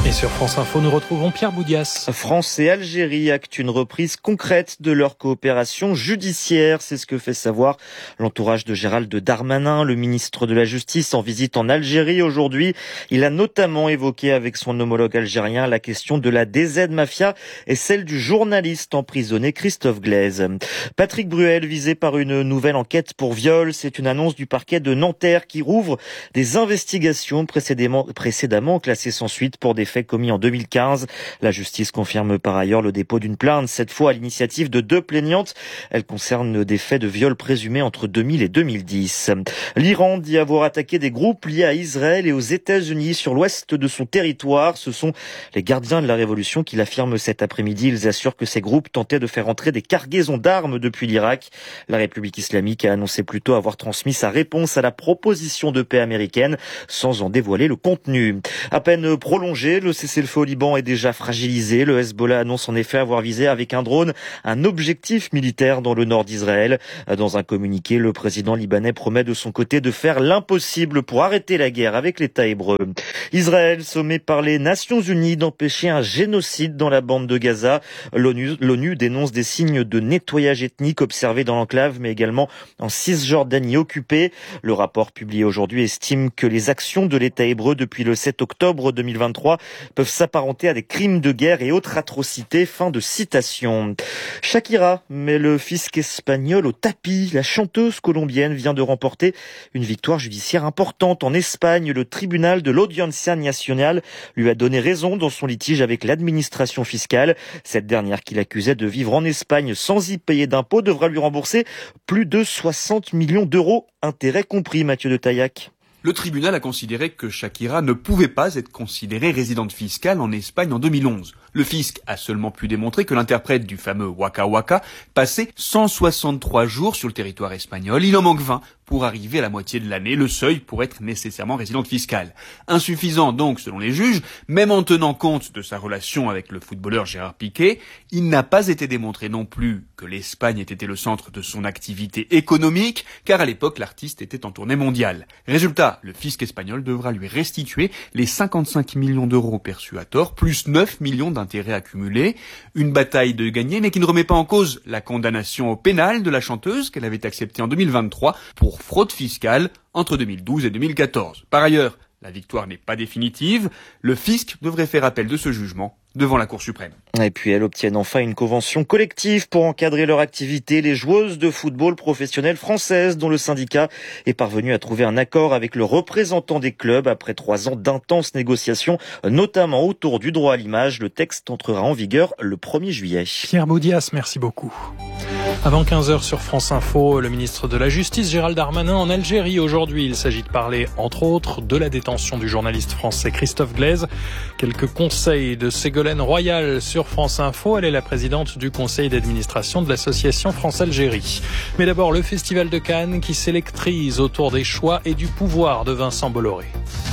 Et sur France Info, nous retrouvons Pierre Boudias. France et Algérie actent une reprise concrète de leur coopération judiciaire. C'est ce que fait savoir l'entourage de Gérald Darmanin, le ministre de la Justice, en visite en Algérie aujourd'hui. Il a notamment évoqué avec son homologue algérien la question de la D Z Mafia et celle du journaliste emprisonné Christophe Glaise. Patrick Bruel visé par une nouvelle enquête pour viol. C'est une annonce du parquet de Nanterre qui rouvre des investigations précédemment, précédemment classées sans suite pour des faits commis en deux mille quinze. La justice confirme par ailleurs le dépôt d'une plainte, cette fois à l'initiative de deux plaignantes. Elle concerne des faits de viol présumés entre deux mille et deux mille dix. L'Iran dit avoir attaqué des groupes liés à Israël et aux États-Unis sur l'ouest de son territoire. Ce sont les gardiens de la révolution qui l'affirment cet après-midi. Ils assurent que ces groupes tentaient de faire entrer des cargaisons d'armes depuis l'Irak. La République islamique a annoncé plus tôt avoir transmis sa réponse à la proposition de paix américaine sans en dévoiler le contenu. À peine prolongé, le cessez-le-feu au Liban est déjà fragilisé. Le Hezbollah annonce en effet avoir visé avec un drone un objectif militaire dans le nord d'Israël. Dans un communiqué, le président libanais promet de son côté de faire l'impossible pour arrêter la guerre avec l'État hébreu. Israël, sommé par les Nations Unies d'empêcher un génocide dans la bande de Gaza. L'ONU, l'ONU dénonce des signes de nettoyage ethnique observés dans l'enclave, mais également en Cisjordanie occupée. Le rapport publié aujourd'hui estime que les actions de l'État hébreu depuis le sept octobre deux mille vingt-trois peuvent s'apparenter à des crimes de guerre et autres atrocités. Fin de citation. Shakira met le fisc espagnol au tapis. La chanteuse colombienne vient de remporter une victoire judiciaire importante en Espagne. Le tribunal de l'Audiencia Nacional lui a donné raison dans son litige avec l'administration fiscale. Cette dernière, qui l'accusait de vivre en Espagne sans y payer d'impôts, devra lui rembourser plus de soixante millions d'euros, intérêts compris. Mathieu de Taillac. Le tribunal a considéré que Shakira ne pouvait pas être considérée résidente fiscale en Espagne en deux mille onze. Le fisc a seulement pu démontrer que l'interprète du fameux Waka Waka passait cent soixante-trois jours sur le territoire espagnol. Il en manque vingt pour arriver à la moitié de l'année, le seuil pour être nécessairement résidente fiscale. Insuffisant donc selon les juges, même en tenant compte de sa relation avec le footballeur Gérard Piqué, il n'a pas été démontré non plus que l'Espagne ait été le centre de son activité économique, car à l'époque l'artiste était en tournée mondiale. Résultat, le fisc espagnol devra lui restituer les cinquante-cinq millions d'euros perçus à tort, plus neuf millions d'intérêts accumulés. Une bataille de gagner, mais qui ne remet pas en cause la condamnation au pénal de la chanteuse qu'elle avait acceptée en deux mille vingt-trois pour fraude fiscale entre deux mille douze et deux mille quatorze. Par ailleurs, la victoire n'est pas définitive. Le fisc devrait faire appel de ce jugement devant la Cour suprême. Et puis elles obtiennent enfin une convention collective pour encadrer leur activité. Les joueuses de football professionnelles françaises, dont le syndicat est parvenu à trouver un accord avec le représentant des clubs après trois ans d'intenses négociations, notamment autour du droit à l'image. Le texte entrera en vigueur le premier juillet. Pierre Boudias, merci beaucoup. Avant quinze heures sur France Info, le ministre de la Justice, Gérald Darmanin, en Algérie aujourd'hui. Il s'agit de parler, entre autres, de la détention du journaliste français Christophe Glaise. Quelques conseils de Ségolène Royal sur France Info. Elle est la présidente du conseil d'administration de l'association France-Algérie. Mais d'abord, le Festival de Cannes qui s'électrise autour des choix et du pouvoir de Vincent Bolloré.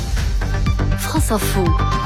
France Info.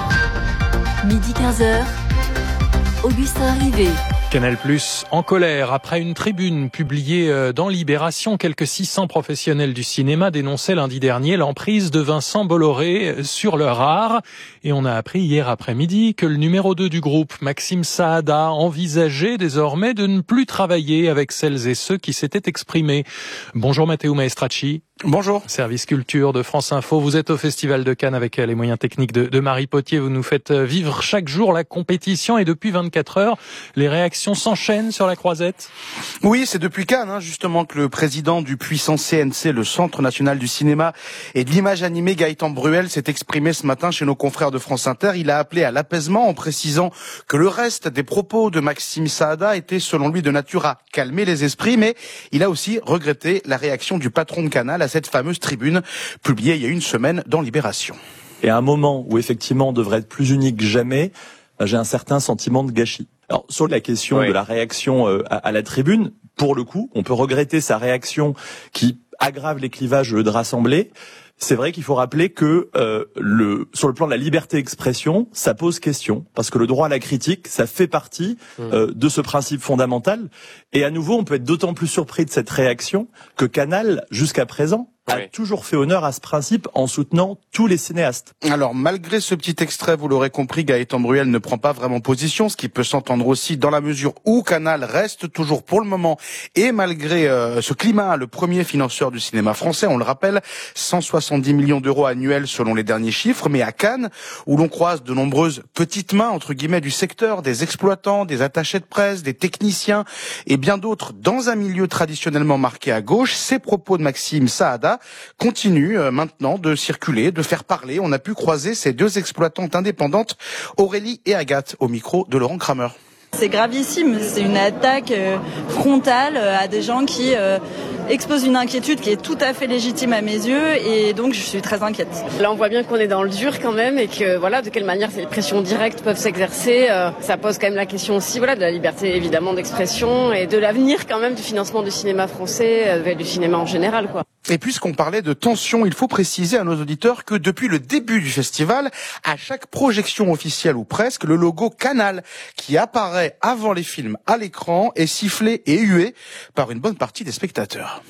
Midi quinze heures. Augustin Rivet. Canal Plus en colère après une tribune publiée dans Libération. Quelques six cents professionnels du cinéma dénonçaient lundi dernier l'emprise de Vincent Bolloré sur leur art. Et on a appris hier après-midi que le numéro deux du groupe, Maxime Saada, envisageait désormais de ne plus travailler avec celles et ceux qui s'étaient exprimés. Bonjour Matteo Maestracci. Bonjour. Service culture de France Info. Vous êtes au Festival de Cannes avec les moyens techniques de, de Marie Potier. Vous nous faites vivre chaque jour la compétition et depuis vingt-quatre heures, les réactions s'enchaînent sur la croisette. Oui, c'est depuis Cannes, hein, justement, que le président du puissant C N C, le Centre National du Cinéma et de l'Image Animée, Gaëtan Bruel, s'est exprimé ce matin chez nos confrères de France Inter. Il a appelé à l'apaisement en précisant que le reste des propos de Maxime Saada étaient, selon lui, de nature à calmer les esprits, mais il a aussi regretté la réaction du patron de Canal à cette fameuse tribune publiée il y a une semaine dans Libération. Et à un moment où effectivement on devrait être plus unique que jamais, j'ai un certain sentiment de gâchis. Alors sur la question oui. de la réaction à, à la tribune, pour le coup, on peut regretter sa réaction qui aggrave les clivages de l'Assemblée. C'est vrai qu'il faut rappeler que euh, le, sur le plan de la liberté d'expression, ça pose question, parce que le droit à la critique, ça fait partie euh, de ce principe fondamental. Et à nouveau, on peut être d'autant plus surpris de cette réaction que Canal, jusqu'à présent, a oui. toujours fait honneur à ce principe en soutenant tous les cinéastes. Alors, malgré ce petit extrait, vous l'aurez compris, Gaëtan Bruel ne prend pas vraiment position, ce qui peut s'entendre aussi dans la mesure où Canal reste toujours pour le moment, et malgré euh, ce climat, le premier financeur du cinéma français, on le rappelle, cent soixante-dix millions d'euros annuels selon les derniers chiffres, mais à Cannes, où l'on croise de nombreuses petites mains, entre guillemets, du secteur, des exploitants, des attachés de presse, des techniciens, et bien d'autres, dans un milieu traditionnellement marqué à gauche, ces propos de Maxime Saada continuent euh, maintenant de circuler, de faire parler. On a pu croiser ces deux exploitantes indépendantes, Aurélie et Agathe, au micro de Laurent Kramer. C'est gravissime, c'est une attaque euh, frontale euh, à des gens qui euh, exposent une inquiétude qui est tout à fait légitime à mes yeux et donc je suis très inquiète. Là on voit bien qu'on est dans le dur quand même et que voilà de quelle manière ces pressions directes peuvent s'exercer. Euh, ça pose quand même la question aussi voilà de la liberté évidemment d'expression et de l'avenir quand même du financement du cinéma français euh, et du cinéma en général quoi. Et puisqu'on parlait de tension, il faut préciser à nos auditeurs que depuis le début du festival, à chaque projection officielle ou presque, le logo Canal qui apparaît avant les films à l'écran est sifflé et hué par une bonne partie des spectateurs.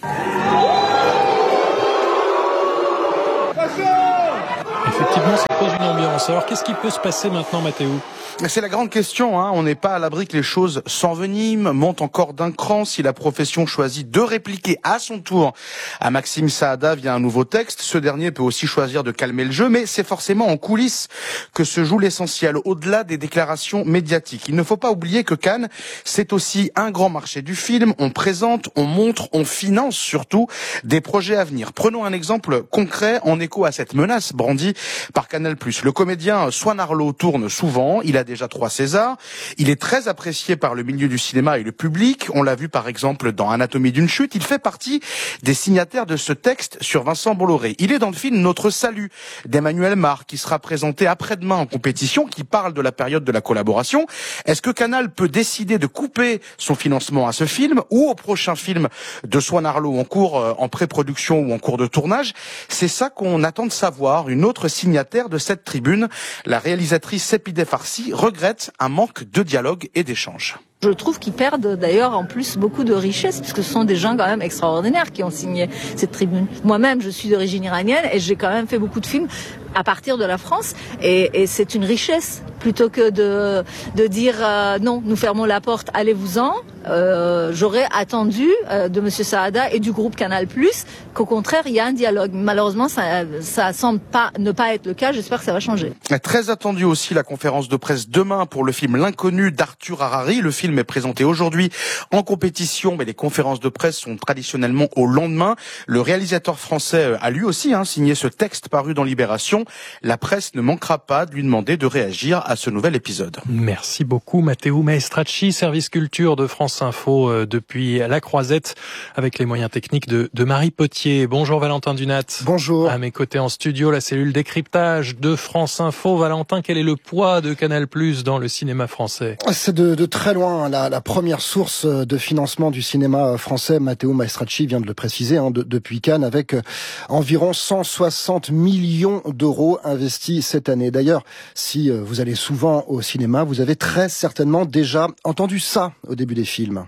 Effectivement, ça pose une ambiance. Alors, qu'est-ce qui peut se passer maintenant, Mathéo ? C'est la grande question, hein. On n'est pas à l'abri que les choses s'enveniment, montent encore d'un cran si la profession choisit de répliquer à son tour à Maxime Saada via un nouveau texte. Ce dernier peut aussi choisir de calmer le jeu, mais c'est forcément en coulisses que se joue l'essentiel, au-delà des déclarations médiatiques. Il ne faut pas oublier que Cannes, c'est aussi un grand marché du film. On présente, on montre, on finance surtout des projets à venir. Prenons un exemple concret en écho à cette menace brandie par Canal+. Le comédien Swan Arlo tourne souvent, il a déjà trois Césars, il est très apprécié par le milieu du cinéma et le public, on l'a vu par exemple dans Anatomie d'une chute, il fait partie des signataires de ce texte sur Vincent Bolloré. Il est dans le film Notre Salut d'Emmanuel Mar qui sera présenté après-demain en compétition, qui parle de la période de la collaboration. Est-ce que Canal peut décider de couper son financement à ce film ou au prochain film de Swan Arlo en cours, en pré-production ou en cours de tournage? C'est ça qu'on attend de savoir. Une autre signataire de cette tribune, la réalisatrice Sepideh Farsi, regrette un manque de dialogue et d'échange. Je trouve qu'ils perdent d'ailleurs en plus beaucoup de richesse parce que ce sont des gens quand même extraordinaires qui ont signé cette tribune. Moi-même, je suis d'origine iranienne et j'ai quand même fait beaucoup de films à partir de la France et, et c'est une richesse plutôt que de, de dire euh, non, nous fermons la porte, allez-vous-en. Euh, j'aurais attendu euh, de Monsieur Saada et du groupe Canal+, qu'au contraire, il y a un dialogue. Malheureusement, ça, ça semble pas, ne pas être le cas. J'espère que ça va changer. Très attendu aussi la conférence de presse demain pour le film L'Inconnu d'Arthur Harari. Le film est présenté aujourd'hui en compétition, mais les conférences de presse sont traditionnellement au lendemain. Le réalisateur français a lui aussi hein, signé ce texte paru dans Libération. La presse ne manquera pas de lui demander de réagir à ce nouvel épisode. Merci beaucoup Matteo Maestracci, service culture de France Info euh, depuis la Croisette avec les moyens techniques de, de Marie Potier. Bonjour Valentin Dunat. Bonjour. À mes côtés en studio, la cellule décryptage de France Info. Valentin, quel est le poids de Canal+ dans le cinéma français ? C'est de, de très loin la, la première source de financement du cinéma français. Matteo Maestracci vient de le préciser hein, de, depuis Cannes avec euh, environ cent soixante millions d'euros investis cette année. D'ailleurs, si euh, vous allez souvent au cinéma, vous avez très certainement déjà entendu ça au début des films.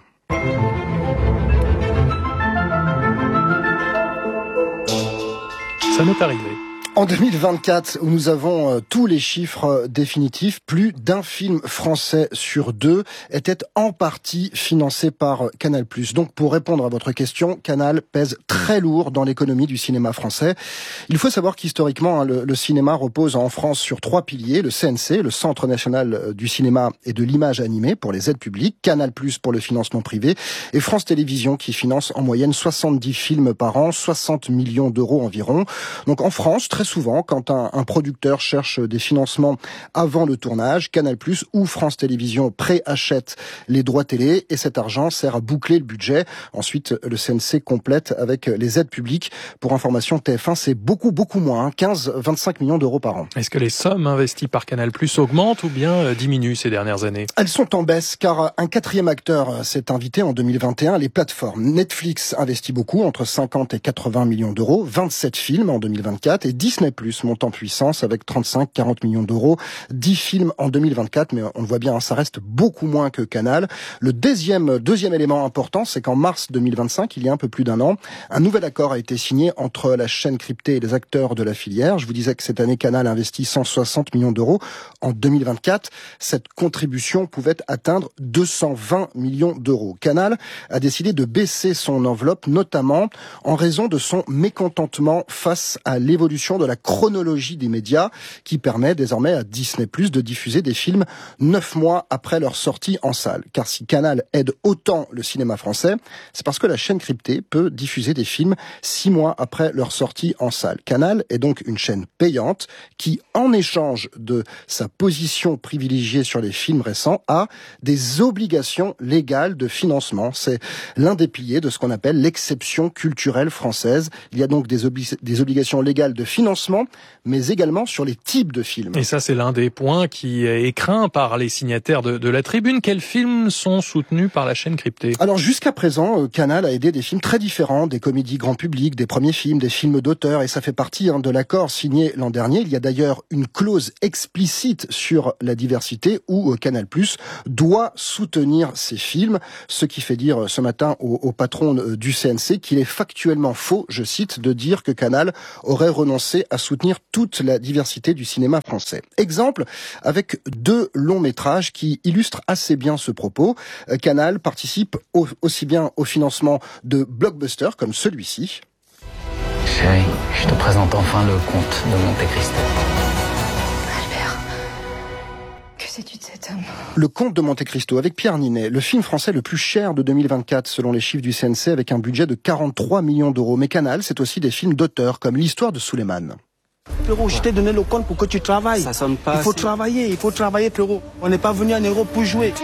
Ça m'est arrivé. En deux mille vingt-quatre, où nous avons euh, tous les chiffres euh, définitifs, plus d'un film français sur deux était en partie financé par euh, Canal+. Donc, pour répondre à votre question, Canal pèse très lourd dans l'économie du cinéma français. Il faut savoir qu'historiquement, hein, le, le cinéma repose en France sur trois piliers. Le C N C, le Centre national du cinéma et de l'image animée pour les aides publiques, Canal+, pour le financement privé, et France Télévisions qui finance en moyenne soixante-dix films par an, soixante millions d'euros environ. Donc, en France, très souvent, quand un, un producteur cherche des financements avant le tournage, Canal+ ou France Télévisions préachètent les droits télé et cet argent sert à boucler le budget. Ensuite, le C N C complète avec les aides publiques. Pour information, T F un, c'est beaucoup, beaucoup moins, quinze à vingt-cinq millions d'euros par an. Est-ce que les sommes investies par Canal+ augmentent ou bien diminuent ces dernières années ? Elles sont en baisse car un quatrième acteur s'est invité en deux mille vingt et un, les plateformes. Netflix investit beaucoup, entre cinquante et quatre-vingts millions d'euros, vingt-sept films en deux mille vingt-quatre et Disney Disney plus, monte en puissance avec trente-cinq à quarante millions d'euros. dix films en deux mille vingt-quatre, mais on le voit bien, ça reste beaucoup moins que Canal. Le deuxième, deuxième élément important, c'est qu'en mars deux mille vingt-cinq, il y a un peu plus d'un an, un nouvel accord a été signé entre la chaîne cryptée et les acteurs de la filière. Je vous disais que cette année, Canal investit cent soixante millions d'euros. En deux mille vingt-quatre, cette contribution pouvait atteindre deux cent vingt millions d'euros. Canal a décidé de baisser son enveloppe, notamment en raison de son mécontentement face à l'évolution de la chronologie des médias, qui permet désormais à Disney plus, de diffuser des films neuf mois après leur sortie en salle. Car si Canal aide autant le cinéma français, c'est parce que la chaîne cryptée peut diffuser des films six mois après leur sortie en salle. Canal est donc une chaîne payante qui, en échange de sa position privilégiée sur les films récents, a des obligations légales de financement. C'est l'un des piliers de ce qu'on appelle l'exception culturelle française. Il y a donc des, obli- des obligations légales de financement, mais également sur les types de films. Et ça, c'est l'un des points qui est craint par les signataires de, de la tribune. Quels films sont soutenus par la chaîne cryptée? Alors jusqu'à présent, Canal a aidé des films très différents, des comédies grand public, des premiers films, des films d'auteur, et ça fait partie hein, de l'accord signé l'an dernier. Il y a d'ailleurs une clause explicite sur la diversité où Canal plus doit soutenir ces films, ce qui fait dire ce matin au, au patron du C N C qu'il est factuellement faux, je cite, de dire que Canal aurait renoncé à soutenir toute la diversité du cinéma français. Exemple avec deux longs métrages qui illustrent assez bien ce propos. Canal participe au, aussi bien au financement de blockbusters comme celui-ci. Chérie, je te présente enfin le comte de Monte Cristo. Albert, que sais-tu de cet homme? Le Comte de Monte Cristo avec Pierre Ninet, le film français le plus cher de deux mille vingt-quatre selon les chiffres du C N C, avec un budget de quarante-trois millions d'euros. Mais Canal, c'est aussi des films d'auteur comme l'histoire de Souleymane. Frérot, je t'ai donné le compte pour que tu travailles. Ça sonne pas. Il faut assez. travailler, il faut travailler, frérot. On n'est pas venu en Europe pour jouer.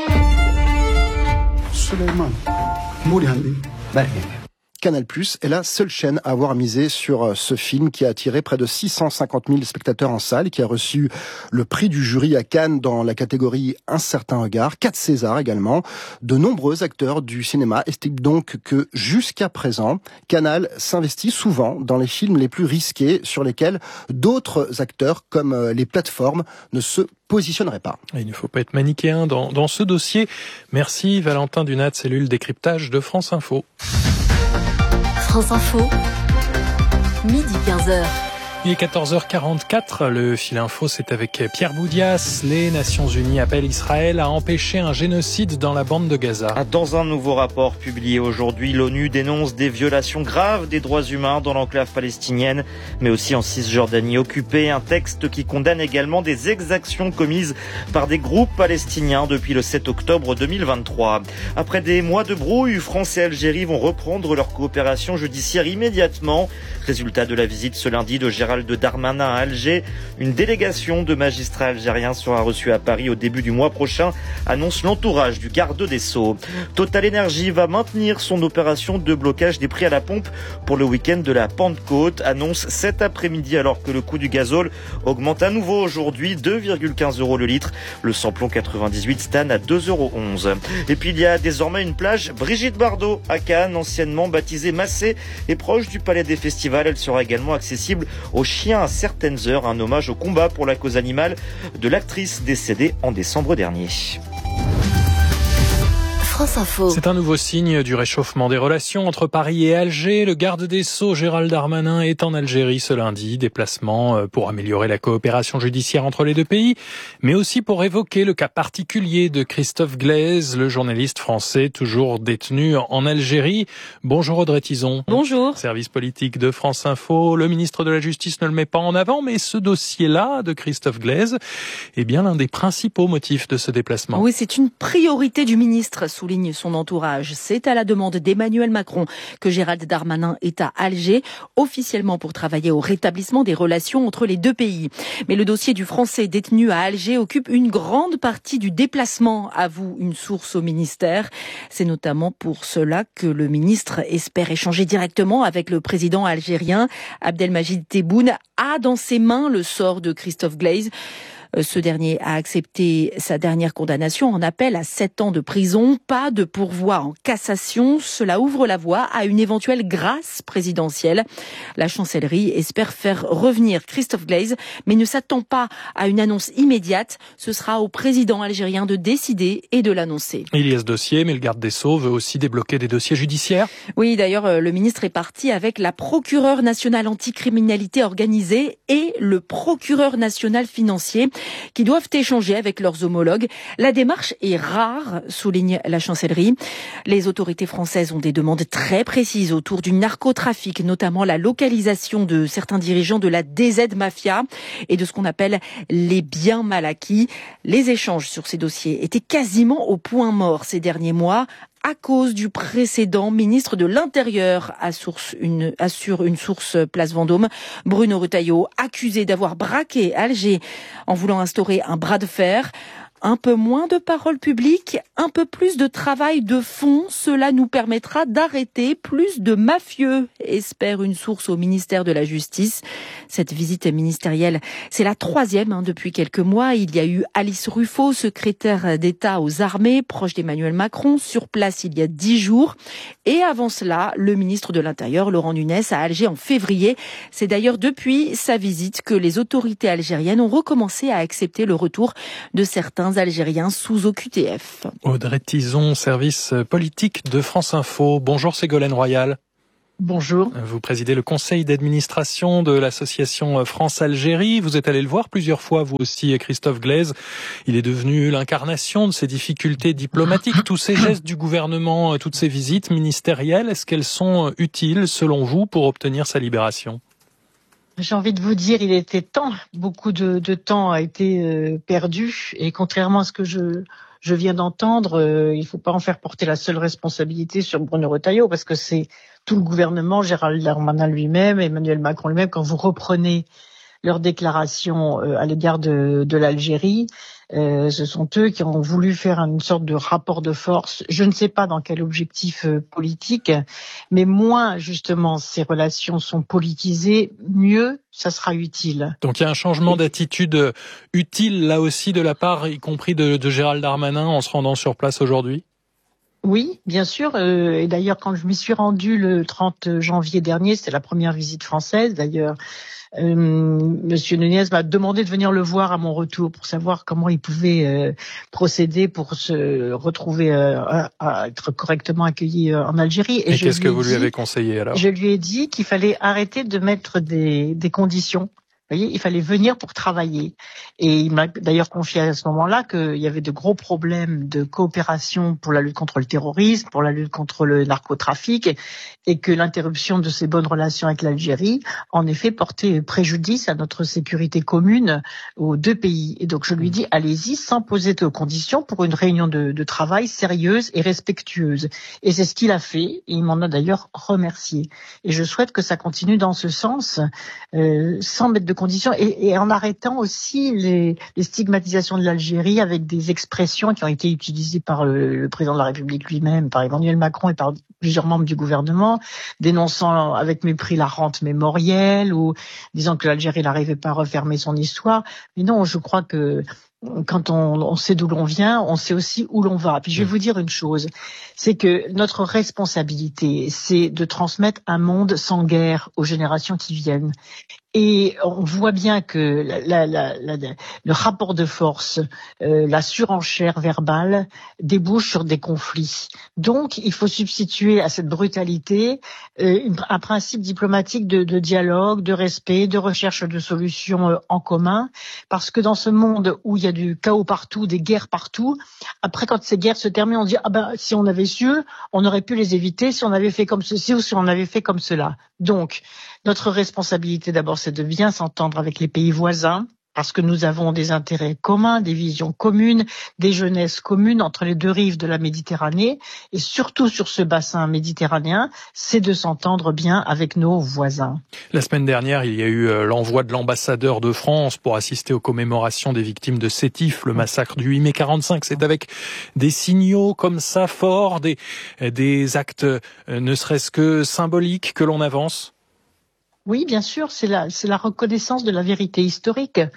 Souleymane, Mouriandi, Canal plus est la seule chaîne à avoir misé sur ce film qui a attiré près de six cent cinquante mille spectateurs en salle, qui a reçu le prix du jury à Cannes dans la catégorie Un certain regard, quatre Césars également. De nombreux acteurs du cinéma estiment donc que jusqu'à présent, Canal s'investit souvent dans les films les plus risqués sur lesquels d'autres acteurs comme les plateformes ne se positionnerait pas. Il ne faut pas être manichéen dans, dans ce dossier. Merci Valentin Dunat, cellule décryptage de France Info. France Info, midi quinze heures. Il est quatorze heures quarante-quatre, le fil info, c'est avec Pierre Boudias. Les Nations Unies appellent Israël à empêcher un génocide dans la bande de Gaza. Dans un nouveau rapport publié aujourd'hui, l'ONU dénonce des violations graves des droits humains dans l'enclave palestinienne, mais aussi en Cisjordanie occupée. Un texte qui condamne également des exactions commises par des groupes palestiniens depuis le sept octobre deux mille vingt-trois. Après des mois de brouille, France et Algérie vont reprendre leur coopération judiciaire immédiatement. Résultat de la visite ce lundi de Gérald Darmanin à Alger. Une délégation de magistrats algériens sera reçue à Paris au début du mois prochain, annonce l'entourage du garde des Sceaux. Total Energy va maintenir son opération de blocage des prix à la pompe pour le week-end de la Pentecôte, annonce cet après-midi alors que le coût du gazole augmente à nouveau aujourd'hui, deux virgule quinze euros le litre. Le samplon quatre-vingt-dix-huit stanne à deux euros onze. Et puis il y a désormais une plage Brigitte Bardot à Cannes, anciennement baptisée Massé et proche du Palais des Festivals. Elle sera également accessible aux chiens à certaines heures, un hommage au combat pour la cause animale de l'actrice décédée en décembre dernier. France Info. C'est un nouveau signe du réchauffement des relations entre Paris et Alger. Le garde des Sceaux, Gérald Darmanin, est en Algérie ce lundi. Déplacement pour améliorer la coopération judiciaire entre les deux pays, mais aussi pour évoquer le cas particulier de Christophe Glaise, le journaliste français toujours détenu en Algérie. Bonjour Audrey Tison. Bonjour. Service politique de France Info. Le ministre de la Justice ne le met pas en avant, mais ce dossier-là de Christophe Glaise est bien l'un des principaux motifs de ce déplacement. Oui, c'est une priorité du ministre, sous souligne son entourage. C'est à la demande d'Emmanuel Macron que Gérald Darmanin est à Alger, officiellement pour travailler au rétablissement des relations entre les deux pays. Mais le dossier du Français détenu à Alger occupe une grande partie du déplacement, avoue une source au ministère. C'est notamment pour cela que le ministre espère échanger directement avec le président algérien. Abdelmajid Tebboune a dans ses mains le sort de Christophe Glaise. Ce dernier a accepté sa dernière condamnation en appel à sept ans de prison. Pas de pourvoi en cassation. Cela ouvre la voie à une éventuelle grâce présidentielle. La chancellerie espère faire revenir Christophe Glaise, mais ne s'attend pas à une annonce immédiate. Ce sera au président algérien de décider et de l'annoncer. Il y a ce dossier, mais le garde des Sceaux veut aussi débloquer des dossiers judiciaires. Oui, d'ailleurs, le ministre est parti avec la procureure nationale anticriminalité organisée et le procureur national financier qui doivent échanger avec leurs homologues. La démarche est rare, souligne la chancellerie. Les autorités françaises ont des demandes très précises autour du narcotrafic, notamment la localisation de certains dirigeants de la D Z Mafia et de ce qu'on appelle les biens mal acquis. Les échanges sur ces dossiers étaient quasiment au point mort ces derniers mois à cause du précédent ministre de l'Intérieur, assure une, assure une source Place Vendôme, Bruno Retailleau, accusé d'avoir braqué Alger en voulant instaurer un bras de fer. Un peu moins de paroles publiques, un peu plus de travail de fond, cela nous permettra d'arrêter plus de mafieux, espère une source au ministère de la Justice. Cette visite ministérielle, c'est la troisième hein, depuis quelques mois. Il y a eu Alice Ruffo, secrétaire d'État aux armées, proche d'Emmanuel Macron, sur place il y a dix jours. Et avant cela, le ministre de l'Intérieur, Laurent Nunez, à Alger en février. C'est d'ailleurs depuis sa visite que les autorités algériennes ont recommencé à accepter le retour de certains Algériens sous O Q T F. Audrey Tizon, service politique de France Info. Bonjour Ségolène Royal. Bonjour. Vous présidez le conseil d'administration de l'association France-Algérie. Vous êtes allé le voir plusieurs fois, vous aussi, Christophe Glaise. Il est devenu l'incarnation de ces difficultés diplomatiques. Tous ces gestes du gouvernement, toutes ces visites ministérielles, est-ce qu'elles sont utiles, selon vous, pour obtenir sa libération ? J'ai envie de vous dire, il était temps. Beaucoup de, de temps a été euh, perdu. Et contrairement à ce que je, je viens d'entendre, euh, il ne faut pas en faire porter la seule responsabilité sur Bruno Retailleau, parce que c'est tout le gouvernement, Gérald Darmanin lui-même, Emmanuel Macron lui-même, quand vous reprenez leurs déclarations euh, à l'égard de, de l'Algérie, euh, ce sont eux qui ont voulu faire une sorte de rapport de force. Je ne sais pas dans quel objectif euh, politique, mais moins justement ces relations sont politisées, mieux ça sera utile. Donc il y a un changement d'attitude utile là aussi de la part, y compris de, de Gérald Darmanin, en se rendant sur place aujourd'hui ? Oui, bien sûr. Euh, et d'ailleurs, quand je m'y suis rendue le trente janvier dernier, c'était la première visite française d'ailleurs, Euh, Monsieur Nunez m'a demandé de venir le voir à mon retour pour savoir comment il pouvait euh, procéder pour se retrouver euh, à, à être correctement accueilli euh, en Algérie. Et, Et qu'est-ce que vous lui avez conseillé alors ? Je lui ai dit qu'il fallait arrêter de mettre des, des conditions. Vous voyez, il fallait venir pour travailler. Et il m'a d'ailleurs confié à ce moment-là qu'il y avait de gros problèmes de coopération pour la lutte contre le terrorisme, pour la lutte contre le narcotrafic, et que l'interruption de ces bonnes relations avec l'Algérie, en effet, portait préjudice à notre sécurité commune aux deux pays. Et donc je lui dis, allez-y sans poser de conditions pour une réunion de, de travail sérieuse et respectueuse. Et c'est ce qu'il a fait, et il m'en a d'ailleurs remercié. Et je souhaite que ça continue dans ce sens, euh, sans mettre de conditions et, et en arrêtant aussi les, les stigmatisations de l'Algérie avec des expressions qui ont été utilisées par le, le président de la République lui-même, par Emmanuel Macron et par plusieurs membres du gouvernement, dénonçant avec mépris la rente mémorielle ou disant que l'Algérie n'arrivait pas à refermer son histoire. Mais non, je crois que quand on, on sait d'où l'on vient, on sait aussi où l'on va. Puis je vais vous dire une chose, c'est que notre responsabilité, c'est de transmettre un monde sans guerre aux générations qui viennent. Et on voit bien que la, la, la, la, le rapport de force, euh, la surenchère verbale débouche sur des conflits. Donc, il faut substituer à cette brutalité euh, une, un principe diplomatique de, de dialogue, de respect, de recherche de solutions euh, en commun. Parce que dans ce monde où il y a du chaos partout, des guerres partout, après quand ces guerres se terminent, on dit ah ben si on avait su, on aurait pu les éviter si on avait fait comme ceci ou si on avait fait comme cela. Donc, notre responsabilité d'abord, c'est de bien s'entendre avec les pays voisins, parce que nous avons des intérêts communs, des visions communes, des jeunesses communes entre les deux rives de la Méditerranée, et surtout sur ce bassin méditerranéen, c'est de s'entendre bien avec nos voisins. La semaine dernière, il y a eu l'envoi de l'ambassadeur de France pour assister aux commémorations des victimes de Sétif, le massacre du huit mai quarante-cinq. C'est avec des signaux comme ça forts, des, des actes ne serait-ce que symboliques que l'on avance ? Oui, bien sûr, c'est la, c'est la reconnaissance de la vérité historique.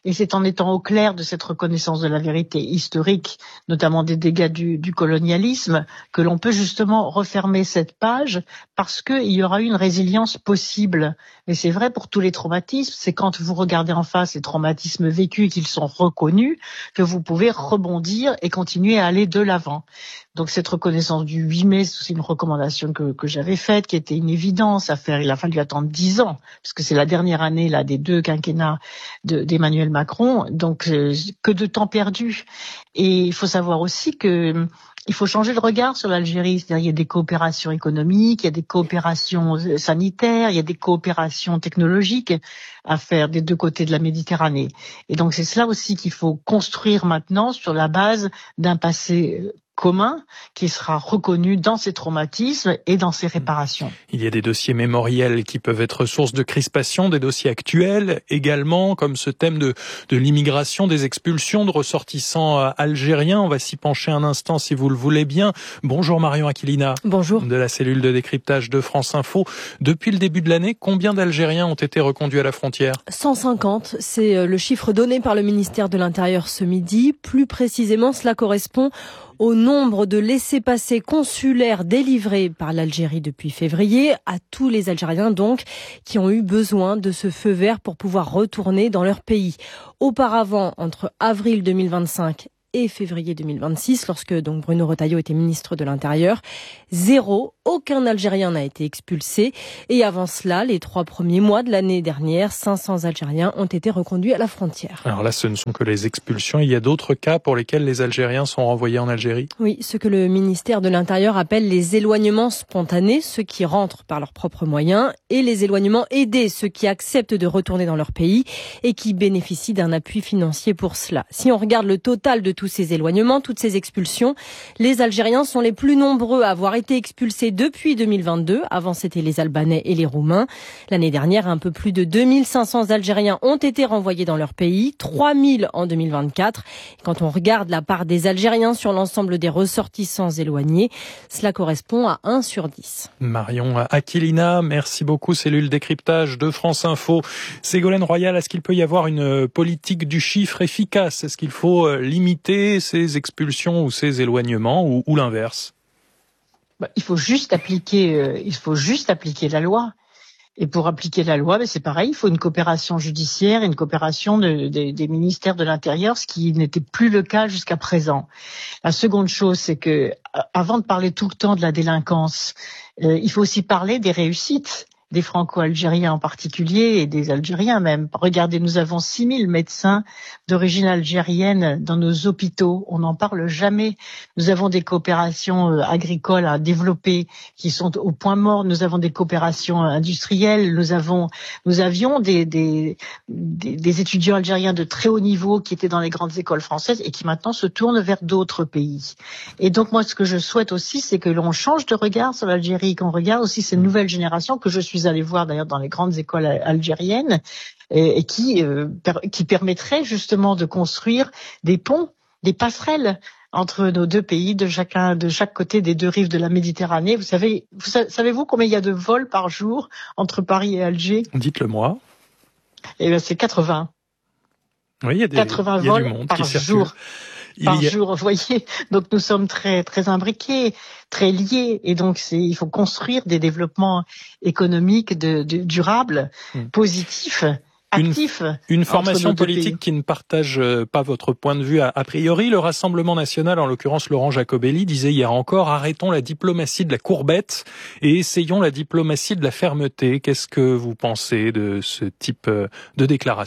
Et c'est en étant au clair de cette reconnaissance de la vérité historique, notamment des dégâts du, du colonialisme, que l'on peut justement refermer cette page, parce qu'il y aura une résilience possible. Et c'est vrai pour tous les traumatismes, c'est quand vous regardez en face les traumatismes vécus et qu'ils sont reconnus, que vous pouvez rebondir et continuer à aller de l'avant. Donc cette reconnaissance du huit mai, c'est aussi une recommandation que, que j'avais faite, qui était une évidence à faire. Il a fallu attendre dix ans, parce que c'est la dernière année là des deux quinquennats de, d'Emmanuel Macron. Donc euh, que de temps perdu. Et il faut savoir aussi que il faut changer le regard sur l'Algérie. C'est-à-dire, il y a des coopérations économiques, il y a des coopérations sanitaires, il y a des coopérations technologiques à faire des deux côtés de la Méditerranée. Et donc, c'est cela aussi qu'il faut construire maintenant sur la base d'un passé commun qui sera reconnu dans ses traumatismes et dans ses réparations. Il y a des dossiers mémoriels qui peuvent être source de crispation, des dossiers actuels également, comme ce thème de, de l'immigration, des expulsions de ressortissants algériens. On va s'y pencher un instant si vous le voulez bien. Bonjour Marion Aquilina. Bonjour. De la cellule de décryptage de France Info. Depuis le début de l'année, combien d'Algériens ont été reconduits à la frontière ? cent cinquante, c'est le chiffre donné par le ministère de l'Intérieur ce midi. Plus précisément, cela correspond au nombre de laissez-passer consulaires délivrés par l'Algérie depuis février, à tous les Algériens donc, qui ont eu besoin de ce feu vert pour pouvoir retourner dans leur pays. Auparavant, entre avril deux mille vingt-cinq et février deux mille vingt-six, lorsque donc Bruno Retailleau était ministre de l'Intérieur, zéro, aucun Algérien n'a été expulsé. Et avant cela, les trois premiers mois de l'année dernière, cinq cents Algériens ont été reconduits à la frontière. Alors là, ce ne sont que les expulsions. Il y a d'autres cas pour lesquels les Algériens sont renvoyés en Algérie ? Oui, ce que le ministère de l'Intérieur appelle les éloignements spontanés, ceux qui rentrent par leurs propres moyens, et les éloignements aidés, ceux qui acceptent de retourner dans leur pays et qui bénéficient d'un appui financier pour cela. Si on regarde le total de tous ces éloignements, toutes ces expulsions, les Algériens sont les plus nombreux à avoir été expulsés depuis deux mille vingt-deux. Avant, c'était les Albanais et les Roumains. L'année dernière, un peu plus de deux mille cinq cents Algériens ont été renvoyés dans leur pays, trois mille en deux mille vingt-quatre. Quand on regarde la part des Algériens sur l'ensemble des ressortissants éloignés, cela correspond à un sur dix. Marion Aquilina, merci beaucoup. Cellule décryptage de France Info. Ségolène Royal, est-ce qu'il peut y avoir une politique du chiffre efficace ? Est-ce qu'il faut limiter ces expulsions ou ces éloignements ou, ou l'inverse ? Bah, il faut juste appliquer, euh, il faut juste appliquer la loi. Et pour appliquer la loi, bah, c'est pareil, il faut une coopération judiciaire, une coopération de, de, des ministères de l'Intérieur, ce qui n'était plus le cas jusqu'à présent. La seconde chose, c'est que, avant de parler tout le temps de la délinquance, euh, il faut aussi parler des réussites. Des Franco-Algériens en particulier et des Algériens même. Regardez, nous avons six mille médecins d'origine algérienne dans nos hôpitaux. On n'en parle jamais. Nous avons des coopérations agricoles à développer qui sont au point mort. Nous avons des coopérations industrielles. Nous avons, nous avions des, des, des, des étudiants algériens de très haut niveau qui étaient dans les grandes écoles françaises et qui maintenant se tournent vers d'autres pays. Et donc moi, ce que je souhaite aussi, c'est que l'on change de regard sur l'Algérie, qu'on regarde aussi ces nouvelles générations que je suis allée voir d'ailleurs dans les grandes écoles algériennes et, et qui, euh, per, qui permettraient justement de construire des ponts, des passerelles entre nos deux pays, de chacun, de chaque côté des deux rives de la Méditerranée. Vous savez, vous savez-vous combien il y a de vols par jour entre Paris et Alger ? Dites-le moi. Eh bien, c'est quatre-vingts. Oui, il y a des, quatre-vingts il y a vols du monde par qui jour. circule. Par a... jour, vous voyez. Donc nous sommes très très imbriqués, très liés, et donc c'est il faut construire des développements économiques de, de durables, mmh. positifs. Actif une, une formation politique qui ne partage pas votre point de vue a, a priori. Le Rassemblement national, en l'occurrence Laurent Jacobelli, disait hier encore « Arrêtons la diplomatie de la courbette et essayons la diplomatie de la fermeté ». Qu'est-ce que vous pensez de ce type de déclaration ?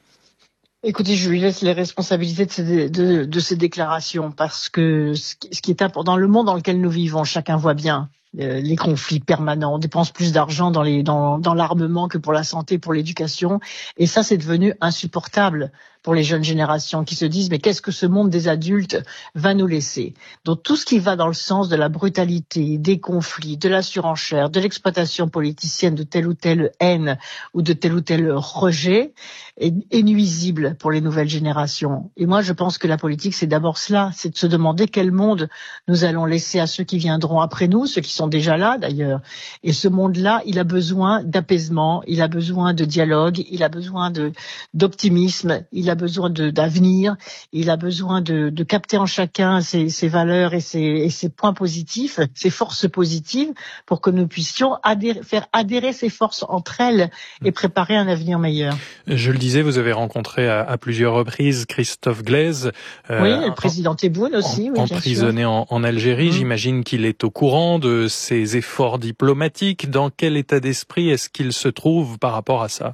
Écoutez, je lui laisse les responsabilités de ces, de, de ces déclarations parce que ce qui est important dans le monde dans lequel nous vivons, chacun voit bien euh, les conflits permanents. On dépense plus d'argent dans les dans, dans l'armement que pour la santé, pour l'éducation, et ça c'est devenu insupportable pour les jeunes générations qui se disent mais qu'est-ce que ce monde des adultes va nous laisser? Donc tout ce qui va dans le sens de la brutalité, des conflits, de la surenchère, de l'exploitation politicienne de telle ou telle haine ou de tel ou tel rejet est, est nuisible pour les nouvelles générations. Et moi je pense que la politique c'est d'abord cela, c'est de se demander quel monde nous allons laisser à ceux qui viendront après nous, ceux qui sont déjà là d'ailleurs. Et ce monde-là, il a besoin d'apaisement, il a besoin de dialogue, il a besoin de d'optimisme, il a besoin de d'avenir, il a besoin de, de capter en chacun ses, ses valeurs et ses, et ses points positifs, ses forces positives, pour que nous puissions adhérer, faire adhérer ces forces entre elles et préparer un avenir meilleur. Je le disais, vous avez rencontré à, à plusieurs reprises Christophe Glaise. Euh, oui, le président Tebboune aussi. En, oui, emprisonné en, en Algérie. Mmh. J'imagine qu'il est au courant de ses efforts diplomatiques. Dans quel état d'esprit est-ce qu'il se trouve par rapport à ça?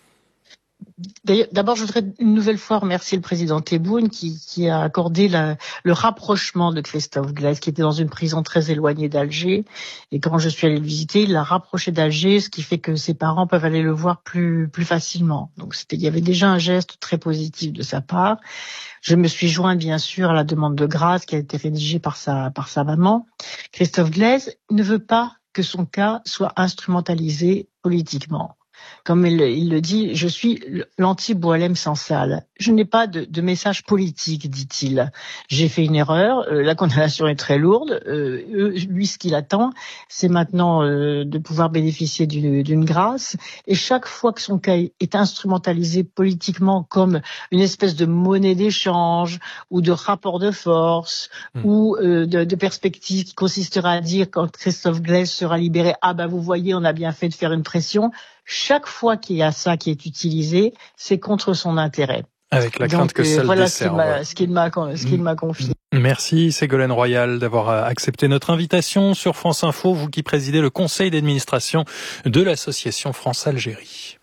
D'abord, je voudrais une nouvelle fois remercier le président Tebboune qui, qui a accordé la, le rapprochement de Christophe Glaise, qui était dans une prison très éloignée d'Alger. Et quand je suis allée le visiter, il l'a rapproché d'Alger, ce qui fait que ses parents peuvent aller le voir plus, plus facilement. Donc, c'était, il y avait déjà un geste très positif de sa part. Je me suis jointe, bien sûr, à la demande de grâce qui a été rédigée par sa, par sa maman. Christophe Glaise ne veut pas que son cas soit instrumentalisé politiquement. Comme il, il le dit, je suis l'anti-Boualem Sansal. Je n'ai pas de, de message politique, dit-il. J'ai fait une erreur, euh, la condamnation est très lourde. Euh, lui, ce qu'il attend, c'est maintenant euh, de pouvoir bénéficier d'une, d'une grâce. Et chaque fois que son cas est instrumentalisé politiquement comme une espèce de monnaie d'échange ou de rapport de force mmh. ou euh, de, de perspective qui consistera à dire quand Christophe Glaise sera libéré, ah ben vous voyez, on a bien fait de faire une pression. Chaque fois qu'il y a ça qui est utilisé, c'est contre son intérêt. Avec la crainte Donc, que ça euh, le voilà desserve. Voilà ce qu'il m'a, ce qu'il m'a confié. Merci Ségolène Royal d'avoir accepté notre invitation sur France Info, vous qui présidez le conseil d'administration de l'association France Algérie.